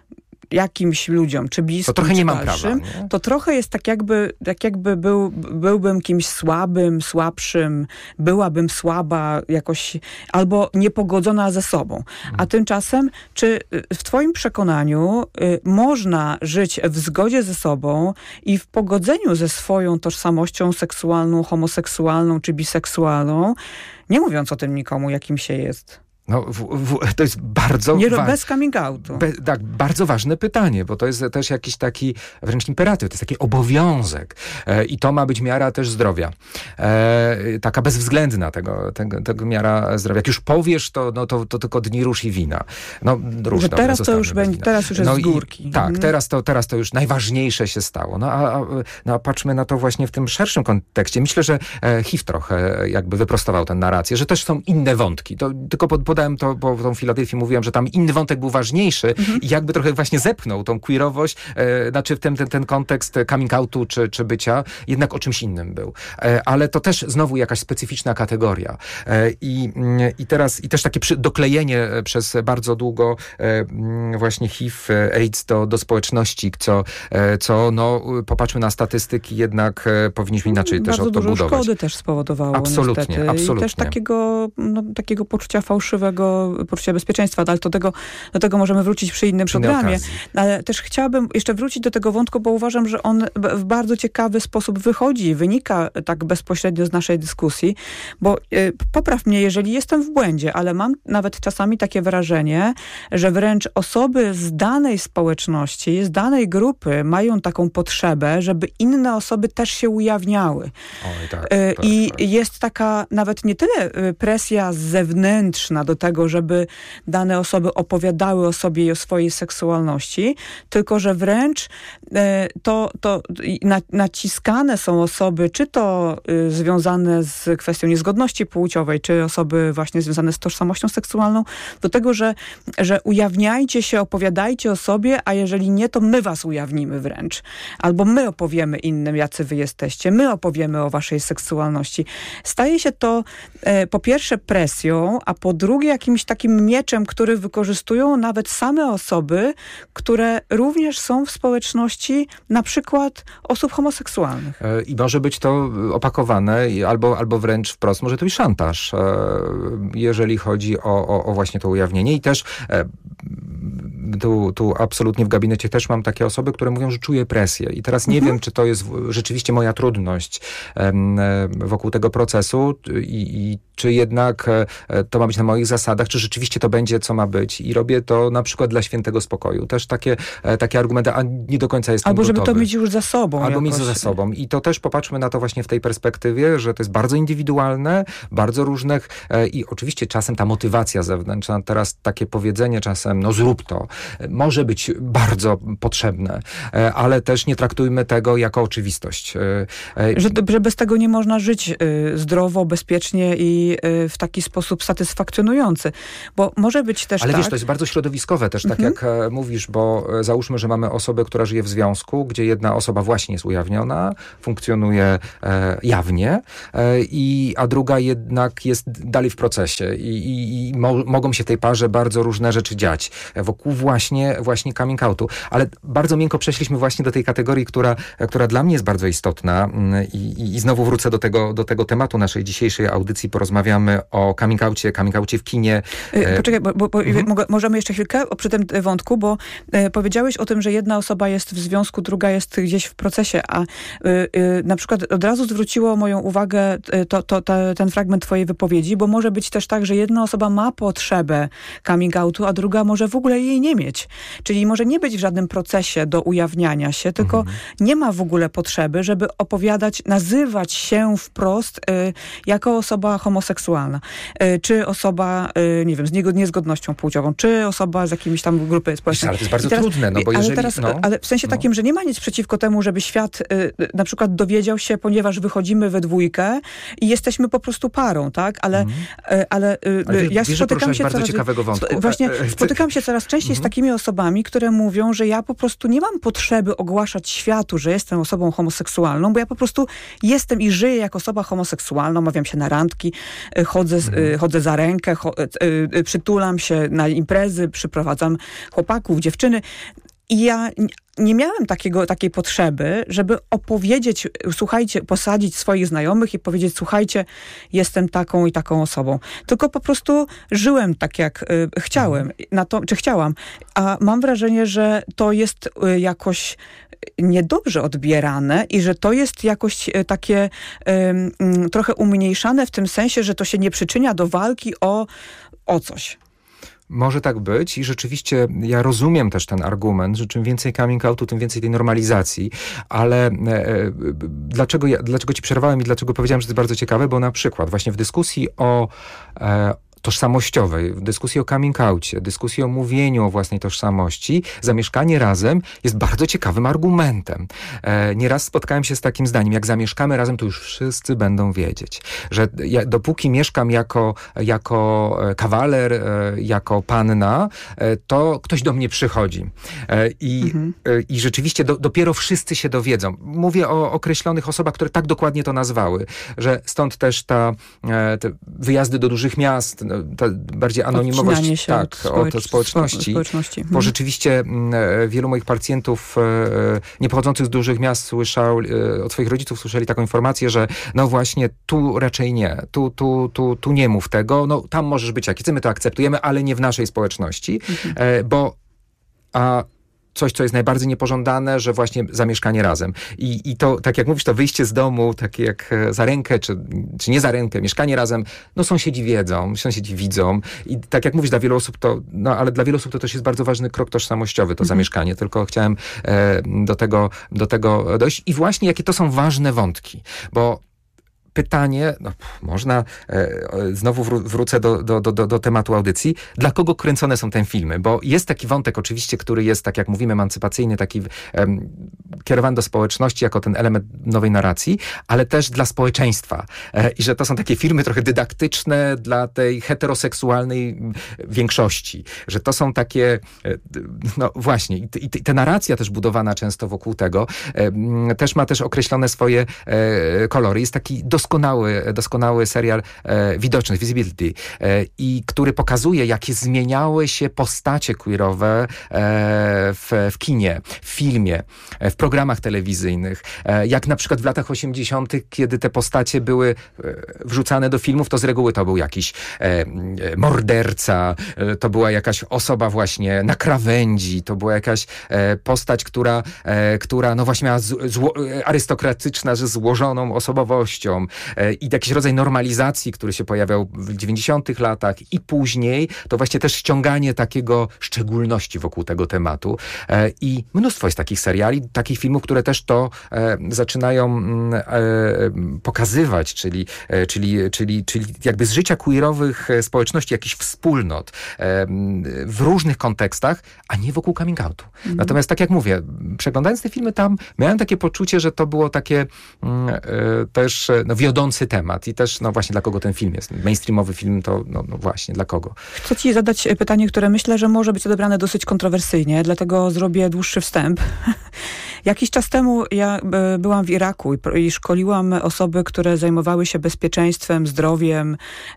jakimś ludziom, czy bliskim, to trochę nie czy mam dalszym, prawa, nie? To trochę jest tak jakby, tak jakby był, byłbym kimś słabym, słabszym, byłabym słaba jakoś, albo niepogodzona ze sobą. A tymczasem, czy w twoim przekonaniu y, można żyć w zgodzie ze sobą i w pogodzeniu ze swoją tożsamością seksualną, homoseksualną czy biseksualną, nie mówiąc o tym nikomu, jakim się jest? No, w, w, to jest bardzo... Nie, wa- bez coming outu. Be, tak, bardzo ważne pytanie, bo to jest też jakiś taki wręcz imperatyw, to jest taki obowiązek. E, I to ma być miara też zdrowia. E, taka bezwzględna tego, tego, tego miara zdrowia. Jak już powiesz, to, no, to, to tylko dni róż i wina. No, róż, że dobra, teraz to już będzie, teraz już jest no z górki. I, tak, mhm. teraz to, teraz to już najważniejsze się stało. No a, a, no, a patrzmy na to właśnie w tym szerszym kontekście. Myślę, że e, H I V trochę jakby wyprostował tę narrację, że też są inne wątki. To, tylko pod, podałem to, bo w tą Filadelfię mówiłem, że tam inny wątek był ważniejszy mhm. i jakby trochę właśnie zepchnął tą queerowość, e, znaczy w ten, ten, ten kontekst coming outu czy, czy bycia, jednak o czymś innym był. E, ale to też znowu jakaś specyficzna kategoria. E, i, i teraz, i też takie przy, doklejenie przez bardzo długo e, właśnie H I V, AIDS do, do społeczności, co, e, co no, popatrzmy na statystyki, jednak e, powinniśmy inaczej bardzo też o to dużo budować. szkody też spowodowało absolutnie, niestety. absolutnie. I też takiego, no, takiego poczucia fałszywego, poczucia bezpieczeństwa, ale do tego, do tego możemy wrócić przy innym przy programie. Ale też chciałabym jeszcze wrócić do tego wątku, bo uważam, że on w bardzo ciekawy sposób wychodzi, wynika tak bezpośrednio z naszej dyskusji, bo y, popraw mnie, jeżeli jestem w błędzie, ale mam nawet czasami takie wrażenie, że wręcz osoby z danej społeczności, z danej grupy mają taką potrzebę, żeby inne osoby też się ujawniały. Oj, tak, y, tak, I tak. jest taka nawet nie tyle presja zewnętrzna do tego, żeby dane osoby opowiadały o sobie i o swojej seksualności, tylko że wręcz e, to, to na, naciskane są osoby, czy to y, związane z kwestią niezgodności płciowej, czy osoby właśnie związane z tożsamością seksualną, do tego, że, że ujawniajcie się, opowiadajcie o sobie, a jeżeli nie, to my was ujawnimy wręcz. Albo my opowiemy innym, jacy wy jesteście. My opowiemy o waszej seksualności. Staje się to e, po pierwsze presją, a po drugie jakimś takim mieczem, który wykorzystują nawet same osoby, które również są w społeczności na przykład osób homoseksualnych. I może być to opakowane albo, albo wręcz wprost, może to być szantaż, jeżeli chodzi o, o, o właśnie to ujawnienie. I też tu, tu absolutnie w gabinecie też mam takie osoby, które mówią, że czuję presję. I teraz nie mhm. wiem, czy to jest rzeczywiście moja trudność wokół tego procesu i, i czy jednak to ma być na moich zasadach, czy rzeczywiście to będzie, co ma być. I robię to na przykład dla świętego spokoju. Też takie, takie argumenty, a nie do końca jestem Albo gotowy. żeby to mieć już za sobą. Albo jakoś. mieć za sobą. I to też popatrzmy na to właśnie w tej perspektywie, że to jest bardzo indywidualne, bardzo różnych e, i oczywiście czasem ta motywacja zewnętrzna, teraz takie powiedzenie czasem, no zrób to, może być bardzo potrzebne, e, ale też nie traktujmy tego jako oczywistość. E, e, że, że bez tego nie można żyć y, zdrowo, bezpiecznie i y, w taki sposób satysfakcjonujący. Bo może być też Ale tak... wiesz, to jest bardzo środowiskowe też, tak mhm. jak e, mówisz, bo e, załóżmy, że mamy osobę, która żyje w związku, gdzie jedna osoba właśnie jest ujawniona, funkcjonuje e, jawnie, e, i, a druga jednak jest dalej w procesie i, i, i mo, mogą się w tej parze bardzo różne rzeczy dziać wokół właśnie, właśnie coming outu. Ale bardzo miękko przeszliśmy właśnie do tej kategorii, która, która dla mnie jest bardzo istotna i, i, i znowu wrócę do tego, do tego tematu naszej dzisiejszej audycji. Porozmawiamy o coming oucie, coming oucie w kinie. E, Poczekaj, bo, bo, bo mhm. mogę, możemy jeszcze chwilkę przy tym wątku, bo e, powiedziałeś o tym, że jedna osoba jest w związku, druga jest gdzieś w procesie, a y, y, na przykład od razu zwróciło moją uwagę y, to, to, to, ten fragment twojej wypowiedzi, bo może być też tak, że jedna osoba ma potrzebę coming outu, a druga może w ogóle jej nie mieć. Czyli może nie być w żadnym procesie do ujawniania się, tylko mhm. nie ma w ogóle potrzeby, żeby opowiadać, nazywać się wprost y, jako osoba homoseksualna, y, czy osoba, y, nie wiem, z niezgodnością płciową, czy osoba z jakimiś tam grupy społecznej. Ale to jest bardzo teraz, trudne, no bo jeżeli... Ale, teraz, no, ale w sensie no. takim, że nie ma nic przeciwko temu, żeby świat y, na przykład dowiedział się, ponieważ wychodzimy we dwójkę i jesteśmy po prostu parą, tak? Ale, mm. y, ale, y, ale ja wiesz, spotykam się bardzo coraz... ciekawego wątku. Właśnie spotykam się coraz częściej mm. z takimi osobami, które mówią, że ja po prostu nie mam potrzeby ogłaszać światu, że jestem osobą homoseksualną, bo ja po prostu jestem i żyję jako osoba homoseksualna, umawiam się na randki, chodzę, mm. chodzę za rękę, cho, y, y, przytulam się na imprezy, przyprowadzam chłopaków, dziewczyny. I ja nie miałem takiego, takiej potrzeby, żeby opowiedzieć, słuchajcie, posadzić swoich znajomych i powiedzieć, słuchajcie, jestem taką i taką osobą. Tylko po prostu żyłem tak, jak y, chciałem, na to, czy chciałam. A mam wrażenie, że to jest y, jakoś niedobrze odbierane i że to jest jakoś y, takie y, y, trochę umniejszane w tym sensie, że to się nie przyczynia do walki o, o coś. Może tak być i rzeczywiście ja rozumiem też ten argument, że czym więcej coming outu, tym więcej tej normalizacji, ale e, dlaczego, ja, dlaczego ci przerwałem i dlaczego powiedziałem, że to jest bardzo ciekawe, bo na przykład właśnie w dyskusji o e, tożsamościowej, w dyskusji o coming outie, dyskusji o mówieniu o własnej tożsamości, zamieszkanie razem jest bardzo ciekawym argumentem. E, nieraz spotkałem się z takim zdaniem, jak zamieszkamy razem, to już wszyscy będą wiedzieć, że ja, dopóki mieszkam jako, jako kawaler, e, jako panna, e, to ktoś do mnie przychodzi. E, i, mhm. e, I rzeczywiście do, dopiero wszyscy się dowiedzą. Mówię o określonych osobach, które tak dokładnie to nazwały, że stąd też ta, e, te wyjazdy do dużych miast, ta bardziej anonimowość się tak, od, od społeczności, społeczności. bo rzeczywiście m, wielu moich pacjentów e, nie pochodzących z dużych miast słyszał, e, od swoich rodziców słyszeli taką informację, że no właśnie tu raczej nie, tu, tu, tu, tu nie mów tego, no tam możesz być jaki, my to akceptujemy, ale nie w naszej społeczności, mhm. e, bo a coś, co jest najbardziej niepożądane, że właśnie zamieszkanie razem. I, i to, tak jak mówisz, to wyjście z domu, takie jak za rękę, czy, czy nie za rękę, mieszkanie razem, no sąsiedzi wiedzą, sąsiedzi widzą. I tak jak mówisz, dla wielu osób to, no ale dla wielu osób to też jest bardzo ważny krok tożsamościowy, to mhm. zamieszkanie. Tylko chciałem e, do tego, do tego dojść. I właśnie jakie to są ważne wątki, bo pytanie, no, można, e, znowu wró- wrócę do, do, do, do tematu audycji, dla kogo kręcone są te filmy? Bo jest taki wątek oczywiście, który jest, tak jak mówimy, emancypacyjny, taki em, kierowany do społeczności jako ten element nowej narracji, ale też dla społeczeństwa. E, I że to są takie filmy trochę dydaktyczne dla tej heteroseksualnej większości. Że to są takie, e, no właśnie, i, i ta narracja też budowana często wokół tego, e, też ma też określone swoje e, kolory. Jest taki doskonały, doskonały serial e, Widoczność, Visibility, e, i który pokazuje, jakie zmieniały się postacie queerowe e, w, w kinie, w filmie, e, w programach telewizyjnych. E, jak na przykład w latach osiemdziesiątych, kiedy te postacie były e, wrzucane do filmów, to z reguły to był jakiś e, morderca, e, to była jakaś osoba właśnie na krawędzi, to była jakaś e, postać, która, e, która no właśnie miała z, zło, arystokratyczna, że złożoną osobowością e, i jakiś rodzaj normalizacji, który się pojawiał w dziewięćdziesiątych latach i później, to właśnie też ściąganie takiego szczególności wokół tego tematu. E, I mnóstwo jest takich seriali, takich filmów, które też to e, zaczynają e, pokazywać, czyli, e, czyli, czyli, czyli jakby z życia queerowych społeczności, jakichś wspólnot e, w różnych kontekstach, a nie wokół coming outu. Mhm. Natomiast tak jak mówię, przeglądając te filmy tam, miałem takie poczucie, że to było takie mm, e, też no, wiodący temat i też no właśnie dla kogo ten film jest. Mainstreamowy film to no, no właśnie, dla kogo. Chcę ci zadać pytanie, które myślę, że może być odebrane dosyć kontrowersyjnie, dlatego zrobię dłuższy wstęp. Jakiś czas temu ja e, byłam w Iraku i, i szkoliłam osoby, które zajmowały się bezpieczeństwem, zdrowiem,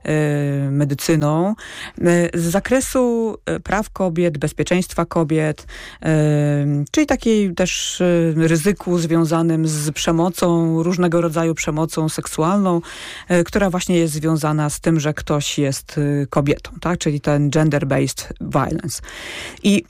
e, medycyną e, z zakresu e, praw kobiet, bezpieczeństwa kobiet, e, czyli takiej też e, ryzyku związanym z przemocą, różnego rodzaju przemocą seksualną, e, która właśnie jest związana z tym, że ktoś jest e, kobietą, tak? Czyli ten gender-based violence. I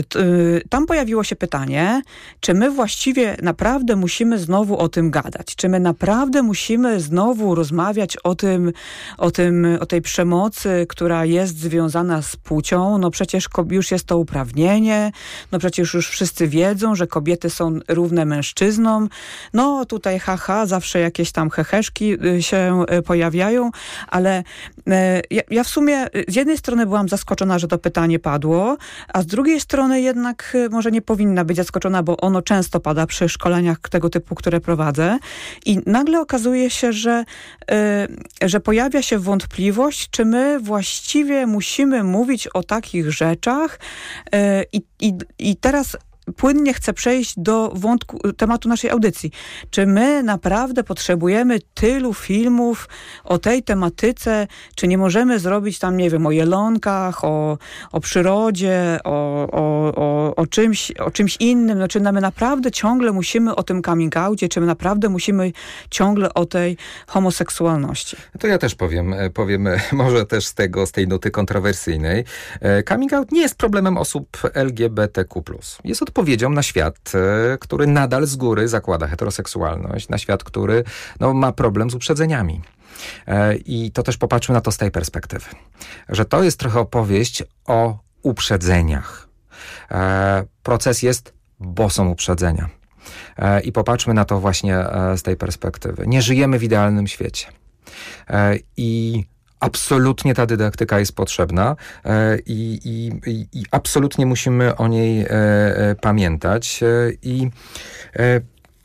tam pojawiło się pytanie, czy my właściwie naprawdę musimy znowu o tym gadać? Czy my naprawdę musimy znowu rozmawiać o tym, o tym, o tej przemocy, która jest związana z płcią? No przecież już jest to uprawnienie, no przecież już wszyscy wiedzą, że kobiety są równe mężczyznom. No tutaj haha, zawsze jakieś tam heheszki się pojawiają, ale ja, ja w sumie z jednej strony byłam zaskoczona, że to pytanie padło, a z drugiej strony jednak może nie powinna być zaskoczona, bo ono często pada przy szkoleniach tego typu, które prowadzę. I nagle okazuje się, że, y, że pojawia się wątpliwość, czy my właściwie musimy mówić o takich rzeczach. Y, i, i, I teraz płynnie chcę przejść do wątku, tematu naszej audycji. Czy my naprawdę potrzebujemy tylu filmów o tej tematyce? Czy nie możemy zrobić tam, nie wiem, o jelonkach, o, o przyrodzie, o, o, o, o, czymś, o czymś innym? No, czy my naprawdę ciągle musimy o tym coming outie? Czy my naprawdę musimy ciągle o tej homoseksualności? To ja też powiem, powiem może też z tego, z tej nuty kontrowersyjnej. Coming out nie jest problemem osób L G B T Q plus. Jest odpowiedzią na świat, który nadal z góry zakłada heteroseksualność, na świat, który no, ma problem z uprzedzeniami. I to też popatrzmy na to z tej perspektywy, że to jest trochę opowieść o uprzedzeniach. Proces jest, bo są uprzedzenia. I popatrzmy na to właśnie z tej perspektywy. Nie żyjemy w idealnym świecie. I absolutnie ta dydaktyka jest potrzebna e, i, i, i absolutnie musimy o niej e, e, pamiętać. E, I e,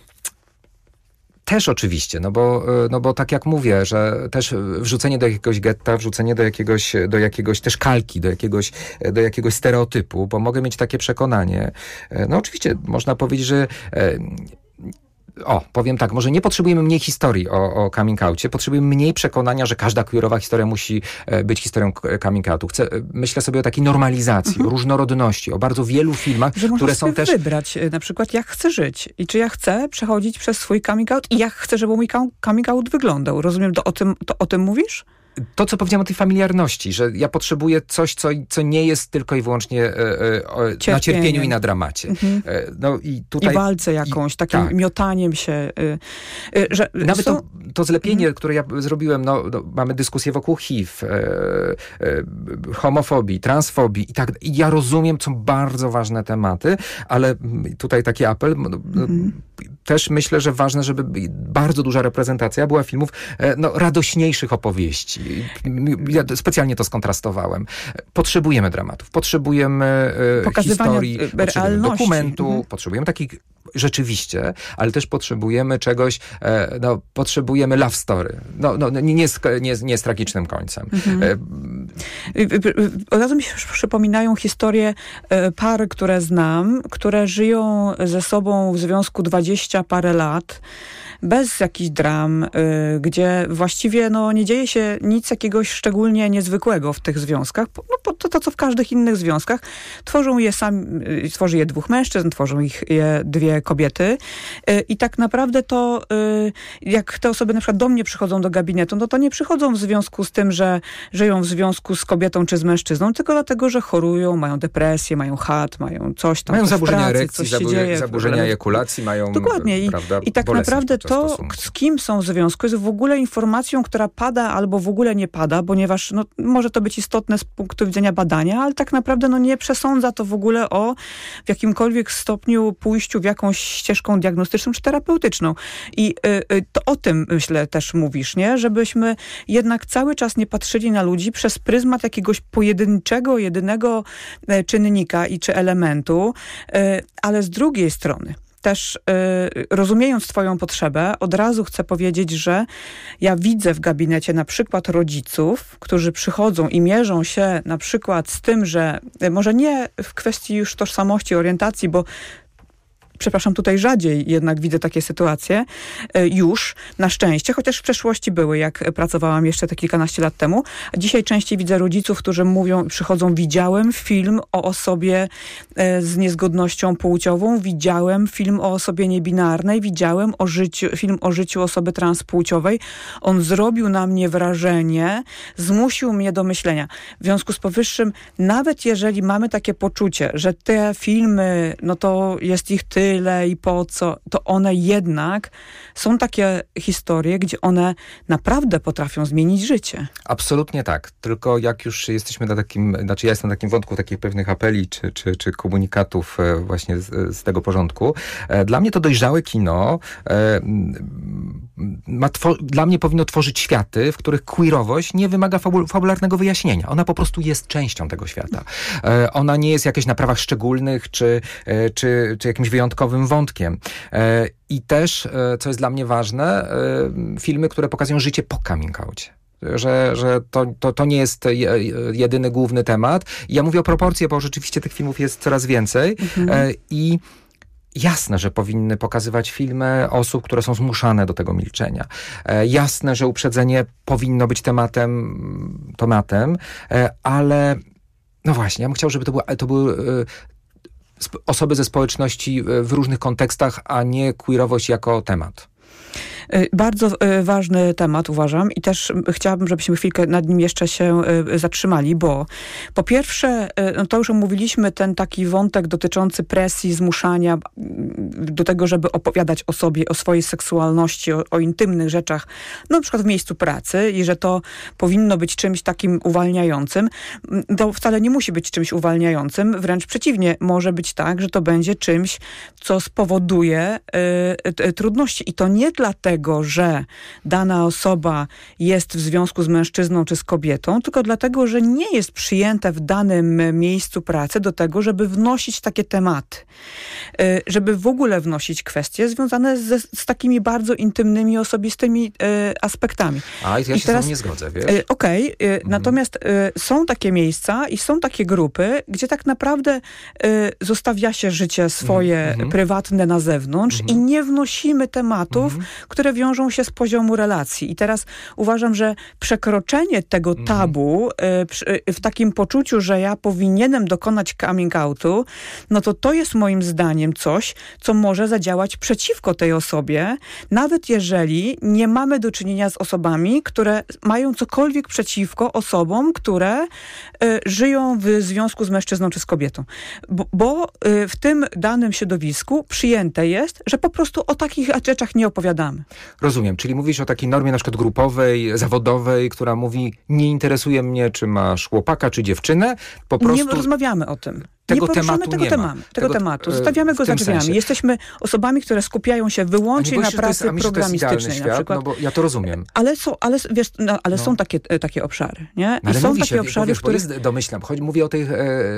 też oczywiście, no bo, no bo tak jak mówię, że też wrzucenie do jakiegoś getta, wrzucenie do jakiegoś, do jakiegoś też kalki, do jakiegoś, do jakiegoś stereotypu, bo mogę mieć takie przekonanie. No oczywiście można powiedzieć, że e, O, powiem tak, może nie potrzebujemy mniej historii o, o coming outie, potrzebujemy mniej przekonania, że każda queerowa historia musi być historią coming outu. Chcę, myślę sobie o takiej normalizacji, mhm. o różnorodności, o bardzo wielu filmach, że które są też... wybrać na przykład, jak chcę żyć i czy ja chcę przechodzić przez swój coming out i jak chcę, żeby mój coming out wyglądał. Rozumiem, to o tym, to o tym mówisz? To, co powiedziałem o tej familiarności, że ja potrzebuję coś, co, co nie jest tylko i wyłącznie e, e, na cierpieniu i na dramacie. Mhm. E, no i tutaj... I walce jakąś, i, takim tak. miotaniem się. Y, y, że Nawet są... to, to zlepienie, mhm. które ja zrobiłem, no, no mamy dyskusję wokół H I V, e, e, homofobii, transfobii i tak. I ja rozumiem, są bardzo ważne tematy, ale tutaj taki apel, no, mhm. też myślę, że ważne, żeby bardzo duża reprezentacja była filmów no, radośniejszych opowieści. Ja specjalnie to skontrastowałem. Potrzebujemy dramatów, potrzebujemy historii, potrzebujemy dokumentu, mhm. potrzebujemy takich rzeczywiście, ale też potrzebujemy czegoś, no, potrzebujemy love story. No, no, nie, nie, z, nie, nie z tragicznym końcem. Mhm. Od razu mi się przypominają historie par, które znam, które żyją ze sobą w związku dwadzieścia parę lat, bez jakichś dram, y, gdzie właściwie no, nie dzieje się nic jakiegoś szczególnie niezwykłego w tych związkach. No, to, to co w każdych innych związkach. Tworzą je sam, y, tworzy je dwóch mężczyzn, tworzą ich je dwie kobiety. Y, I tak naprawdę to, y, jak te osoby na przykład do mnie przychodzą do gabinetu, no to nie przychodzą w związku z tym, że żyją w związku z kobietą czy z mężczyzną, tylko dlatego, że chorują, mają depresję, mają chat, mają coś tam. Mają coś zaburzenia pracy, erekcji, coś się zabu- dzieje, zaburzenia ejakulacji, mają dokładnie. I, prawda, i tak naprawdę to, z kim są w związku, jest w ogóle informacją, która pada albo w ogóle nie pada, ponieważ no, może to być istotne z punktu widzenia badania, ale tak naprawdę no, nie przesądza to w ogóle o w jakimkolwiek stopniu pójściu w jakąś ścieżką diagnostyczną czy terapeutyczną. I y, y, to o tym, myślę, też mówisz, nie? Żebyśmy jednak cały czas nie patrzyli na ludzi przez pryzmat jakiegoś pojedynczego, jedynego y, czynnika i czy elementu, y, ale z drugiej strony też y, rozumiejąc twoją potrzebę, od razu chcę powiedzieć, że ja widzę w gabinecie na przykład rodziców, którzy przychodzą i mierzą się na przykład z tym, że y, może nie w kwestii już tożsamości, orientacji, bo przepraszam, tutaj rzadziej jednak widzę takie sytuacje już, na szczęście, chociaż w przeszłości były, jak pracowałam jeszcze te kilkanaście lat temu. A dzisiaj częściej widzę rodziców, którzy mówią, przychodzą, widziałem film o osobie z niezgodnością płciową, widziałem film o osobie niebinarnej, widziałem o życiu, film o życiu osoby transpłciowej. On zrobił na mnie wrażenie, zmusił mnie do myślenia. W związku z powyższym, nawet jeżeli mamy takie poczucie, że te filmy, no to jest ich tyle, tyle i po co, to one jednak są takie historie, gdzie one naprawdę potrafią zmienić życie. Absolutnie tak. Tylko jak już jesteśmy na takim, znaczy ja jestem na takim wątku takich pewnych apeli czy, czy, czy komunikatów właśnie z, z tego porządku. Dla mnie to dojrzałe kino ma two- dla mnie powinno tworzyć światy, w których queerowość nie wymaga fabu- fabularnego wyjaśnienia. Ona po prostu jest częścią tego świata. Ona nie jest jakieś na prawach szczególnych czy, czy, czy jakimś wyjątkowym wątkiem. I też, co jest dla mnie ważne, filmy, które pokazują życie po coming outie. Że, że to, to, to nie jest jedyny główny temat. Ja mówię o proporcje, bo rzeczywiście tych filmów jest coraz więcej. Mhm. I jasne, że powinny pokazywać filmy osób, które są zmuszane do tego milczenia. E, jasne, że uprzedzenie powinno być tematem, tematem, e, ale no właśnie, ja bym chciał, żeby to, było, to były e, sp- osoby ze społeczności w różnych kontekstach, a nie queerowość jako temat. Bardzo ważny temat, uważam, i też chciałabym, żebyśmy chwilkę nad nim jeszcze się zatrzymali, bo po pierwsze, no to już omówiliśmy ten taki wątek dotyczący presji, zmuszania do tego, żeby opowiadać o sobie, o swojej seksualności, o, o intymnych rzeczach, no na przykład w miejscu pracy i że to powinno być czymś takim uwalniającym. To wcale nie musi być czymś uwalniającym, wręcz przeciwnie, może być tak, że to będzie czymś, co spowoduje y, y, trudności. I to nie dlatego, że dana osoba jest w związku z mężczyzną czy z kobietą, tylko dlatego, że nie jest przyjęta w danym miejscu pracy do tego, żeby wnosić takie tematy. Żeby w ogóle wnosić kwestie związane z, z takimi bardzo intymnymi, osobistymi e, aspektami. A, ja I się teraz, z tym nie zgodzę, wiesz? E, Okej, okay, mhm. Natomiast e, są takie miejsca i są takie grupy, gdzie tak naprawdę e, zostawia się życie swoje mhm. prywatne na zewnątrz mhm. i nie wnosimy tematów, mhm. które wiążą się z poziomu relacji. I teraz uważam, że przekroczenie tego tabu y, w takim poczuciu, że ja powinienem dokonać coming outu, no to to jest moim zdaniem coś, co może zadziałać przeciwko tej osobie, nawet jeżeli nie mamy do czynienia z osobami, które mają cokolwiek przeciwko osobom, które y, żyją w związku z mężczyzną czy z kobietą. Bo, bo y, w tym danym środowisku przyjęte jest, że po prostu o takich rzeczach nie opowiadamy. Rozumiem, czyli mówisz o takiej normie na przykład grupowej, zawodowej, która mówi, nie interesuje mnie, czy masz chłopaka, czy dziewczynę, po prostu... Nie rozmawiamy o tym. tego nie poruszamy tematu tego, nie tematu, ma. tego, Tego, tematu. e, Zostawiamy w go za tym drzwiami. sensie. Jesteśmy osobami, które skupiają się wyłącznie na boisz, że to jest- pracy a myślisz, że to jest idealny programistycznej na świat? przykład. No bo ja to rozumiem. Ale są, ale, wiesz, no, ale No. są takie, e, takie obszary, nie? No I ale są mówi takie się, obszary, wiesz, w bo których... jest, domyślam, chodzi, mówię o tej e,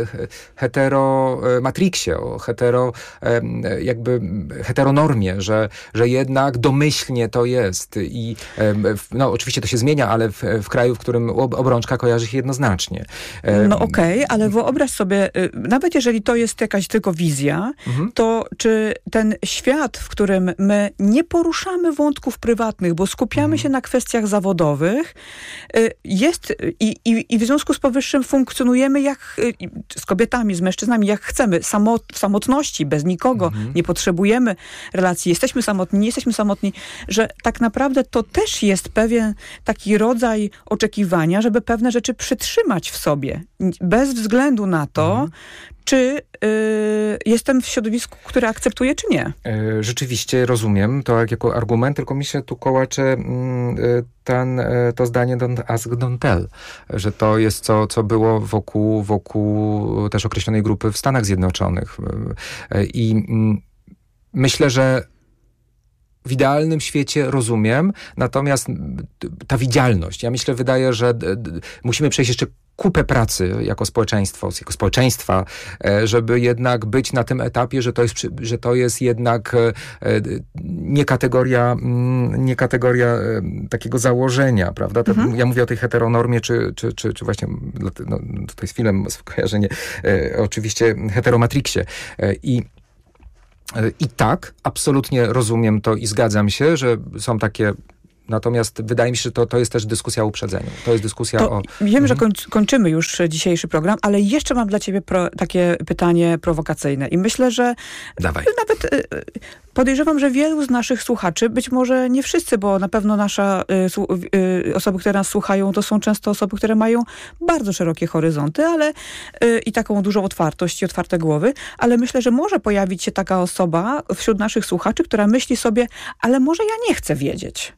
hetero e, matrixie, o hetero e, jakby heteronormie, że, że jednak domyślnie to jest i e, w, no oczywiście to się zmienia, ale w, w kraju, w którym ob, obrączka kojarzy się jednoznacznie. E, No okej, okay, ale wyobraź sobie, y, nawet jeżeli to jest jakaś tylko wizja, mhm. to czy ten świat, w którym my nie poruszamy wątków prywatnych, bo skupiamy mhm. się na kwestiach zawodowych, y, jest i, i, i w związku z powyższym funkcjonujemy jak y, z kobietami, z mężczyznami, jak chcemy, samot, w samotności, bez nikogo, mhm. nie potrzebujemy relacji, jesteśmy samotni, nie jesteśmy samotni, że tak naprawdę to też jest pewien taki rodzaj oczekiwania, żeby pewne rzeczy przytrzymać w sobie, bez względu na to, mhm. czy y, jestem w środowisku, które akceptuję, czy nie. E, rzeczywiście rozumiem to jako argument, tylko mi się tu kołacze mm, ten, to zdanie don't ask, don't tell, że to jest co, co było wokół, wokół też określonej grupy w Stanach Zjednoczonych. E, I mm, myślę, że w idealnym świecie rozumiem, natomiast ta widzialność, ja myślę, wydaje, że d, d, musimy przejść jeszcze kupę pracy jako społeczeństwo, jako społeczeństwa, żeby jednak być na tym etapie, że to jest, że to jest jednak nie kategoria, nie kategoria takiego założenia, prawda? Mhm. Ja mówię o tej heteronormie, czy, czy, czy, czy właśnie, no, tutaj z filmem skojarzenie, oczywiście heteromatrixie. I I tak, absolutnie rozumiem to i zgadzam się, że są takie... Natomiast wydaje mi się, że to, to jest też dyskusja o uprzedzeniu. To jest dyskusja to o... Wiem, mhm. że końc- kończymy już dzisiejszy program, ale jeszcze mam dla ciebie pro, takie pytanie prowokacyjne. I myślę, że Dawaj. nawet y, podejrzewam, że wielu z naszych słuchaczy, być może nie wszyscy, bo na pewno nasze y, y, osoby, które nas słuchają, to są często osoby, które mają bardzo szerokie horyzonty, ale y, i taką dużą otwartość i otwarte głowy, ale myślę, że może pojawić się taka osoba wśród naszych słuchaczy, która myśli sobie, ale może ja nie chcę wiedzieć.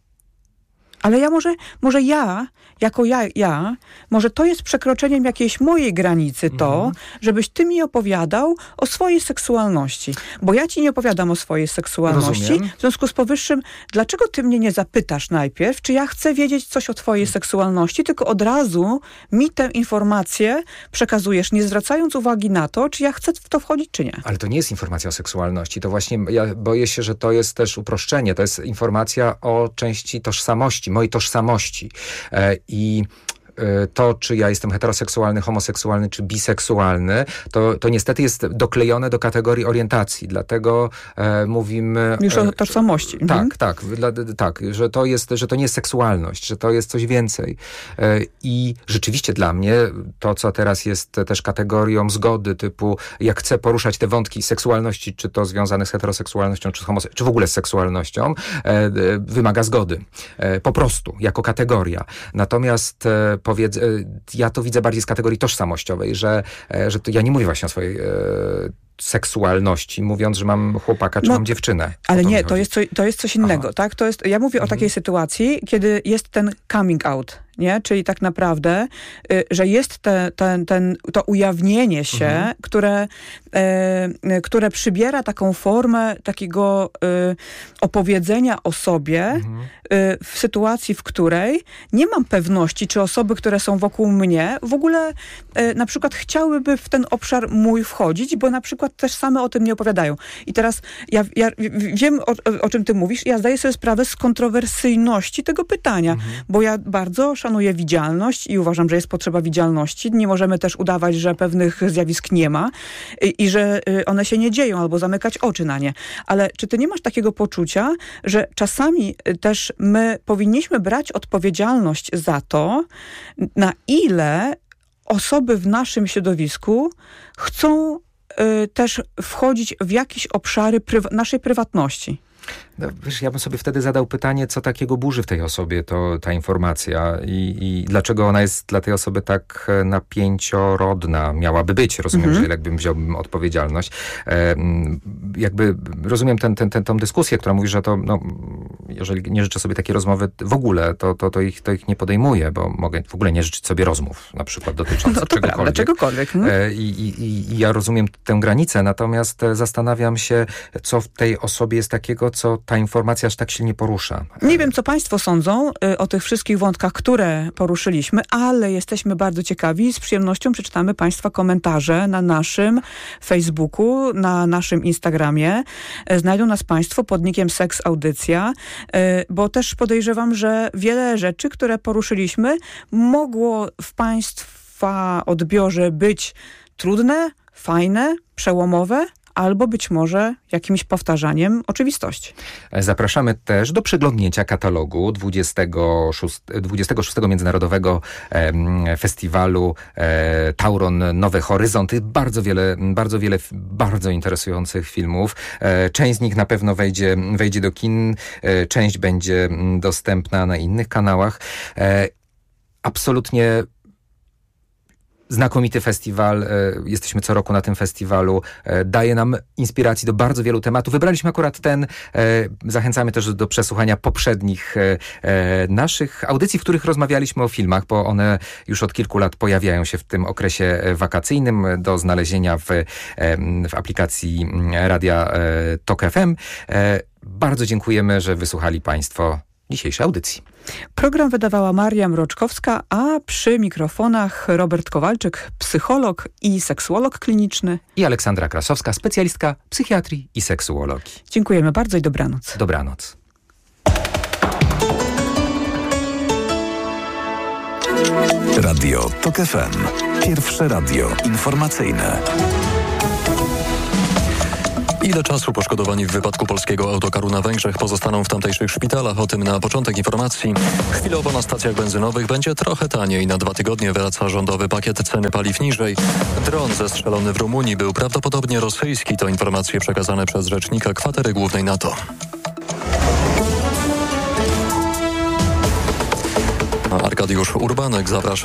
Ale ja może, może ja, jako ja, ja, może to jest przekroczeniem jakiejś mojej granicy to, mhm. żebyś ty mi opowiadał o swojej seksualności. Bo ja ci nie opowiadam o swojej seksualności. Rozumiem. W związku z powyższym, dlaczego ty mnie nie zapytasz najpierw, czy ja chcę wiedzieć coś o twojej mhm. seksualności, tylko od razu mi tę informację przekazujesz, nie zwracając uwagi na to, czy ja chcę w to wchodzić, czy nie. Ale to nie jest informacja o seksualności. To właśnie, ja boję się, że to jest też uproszczenie. To jest informacja o części tożsamości, mojej tożsamości. E, I to, czy ja jestem heteroseksualny, homoseksualny, czy biseksualny, to, to niestety jest doklejone do kategorii orientacji. Dlatego e, mówimy... Już o tożsamości. E, tak, tak, dla, tak, że to jest, że to nie jest seksualność, że to jest coś więcej. E, I rzeczywiście dla mnie to, co teraz jest też kategorią zgody, typu jak chcę poruszać te wątki seksualności, czy to związane z heteroseksualnością, czy, homose- czy w ogóle z seksualnością, e, wymaga zgody. E, po prostu, jako kategoria. Natomiast e, Powiedz, ja to widzę bardziej z kategorii tożsamościowej, że, że to ja nie mówię właśnie o swojej e, seksualności, mówiąc, że mam chłopaka, czy no, mam dziewczynę. Ale nie, to jest, co, to jest coś innego, Aha. tak? To jest, ja mówię mhm. o takiej sytuacji, kiedy jest ten coming out, nie? Czyli tak naprawdę, y, że jest te, ten, ten, to ujawnienie się, mhm. które, y, które przybiera taką formę takiego y, opowiedzenia o sobie mhm. y, w sytuacji, w której nie mam pewności, czy osoby, które są wokół mnie, w ogóle y, na przykład chciałyby w ten obszar mój wchodzić, bo na przykład też same o tym nie opowiadają. I teraz ja, ja wiem, o, o czym ty mówisz, ja zdaję sobie sprawę z kontrowersyjności tego pytania, mhm. bo ja bardzo szanuję widzialność i uważam, że jest potrzeba widzialności. Nie możemy też udawać, że pewnych zjawisk nie ma i, i że one się nie dzieją, albo zamykać oczy na nie. Ale czy ty nie masz takiego poczucia, że czasami też my powinniśmy brać odpowiedzialność za to, na ile osoby w naszym środowisku chcą y, też wchodzić w jakieś obszary prywa- naszej prywatności? No, wiesz, ja bym sobie wtedy zadał pytanie, co takiego burzy w tej osobie to ta informacja i, i dlaczego ona jest dla tej osoby tak napięciorodna miałaby być. Rozumiem, mhm. że jakbym wziąłbym odpowiedzialność. E, jakby rozumiem ten, ten, ten, tą dyskusję, która mówi, że to, no, jeżeli nie życzę sobie takiej rozmowy w ogóle, to, to, to, ich, to ich nie podejmuję, bo mogę w ogóle nie życzyć sobie rozmów, na przykład dotyczących no, czegokolwiek. Prawda, czegokolwiek. Hmm? E, i, i, I ja rozumiem tę granicę, natomiast zastanawiam się, co w tej osobie jest takiego, co ta informacja aż tak silnie porusza. Nie wiem, co państwo sądzą y, o tych wszystkich wątkach, które poruszyliśmy, ale jesteśmy bardzo ciekawi. Z przyjemnością przeczytamy państwa komentarze na naszym Facebooku, na naszym Instagramie. Y, znajdą nas państwo pod nickiem Seks Audycja, y, bo też podejrzewam, że wiele rzeczy, które poruszyliśmy, mogło w państwa odbiorze być trudne, fajne, przełomowe, albo być może jakimś powtarzaniem oczywistości. Zapraszamy też do przeglądnięcia katalogu dwudziestego szóstego Międzynarodowego e, Festiwalu e, Tauron Nowe Horyzonty. Bardzo wiele, bardzo wiele bardzo interesujących filmów. E, część z nich na pewno wejdzie, wejdzie do kin, e, część będzie dostępna na innych kanałach. E, absolutnie znakomity festiwal, jesteśmy co roku na tym festiwalu, daje nam inspiracji do bardzo wielu tematów. Wybraliśmy akurat ten, zachęcamy też do przesłuchania poprzednich naszych audycji, w których rozmawialiśmy o filmach, bo one już od kilku lat pojawiają się w tym okresie wakacyjnym do znalezienia w, w aplikacji Radia Tok F M. Bardzo dziękujemy, że wysłuchali państwo dzisiejszej audycji. Program wydawała Maria Mroczkowska, a przy mikrofonach Robert Kowalczyk, psycholog i seksuolog kliniczny. I Aleksandra Krasowska, specjalistka psychiatrii i seksuologii. Dziękujemy bardzo i dobranoc. Dobranoc. Radio Tok F M. Pierwsze radio informacyjne. Ile czasu poszkodowani w wypadku polskiego autokaru na Węgrzech pozostaną w tamtejszych szpitalach? O tym na początek informacji. Chwilowo na stacjach benzynowych będzie trochę taniej. Na dwa tygodnie wraca rządowy pakiet ceny paliw niżej. Dron zestrzelony w Rumunii był prawdopodobnie rosyjski. To informacje przekazane przez rzecznika kwatery głównej NATO. Arkadiusz Urbanek, zapraszam.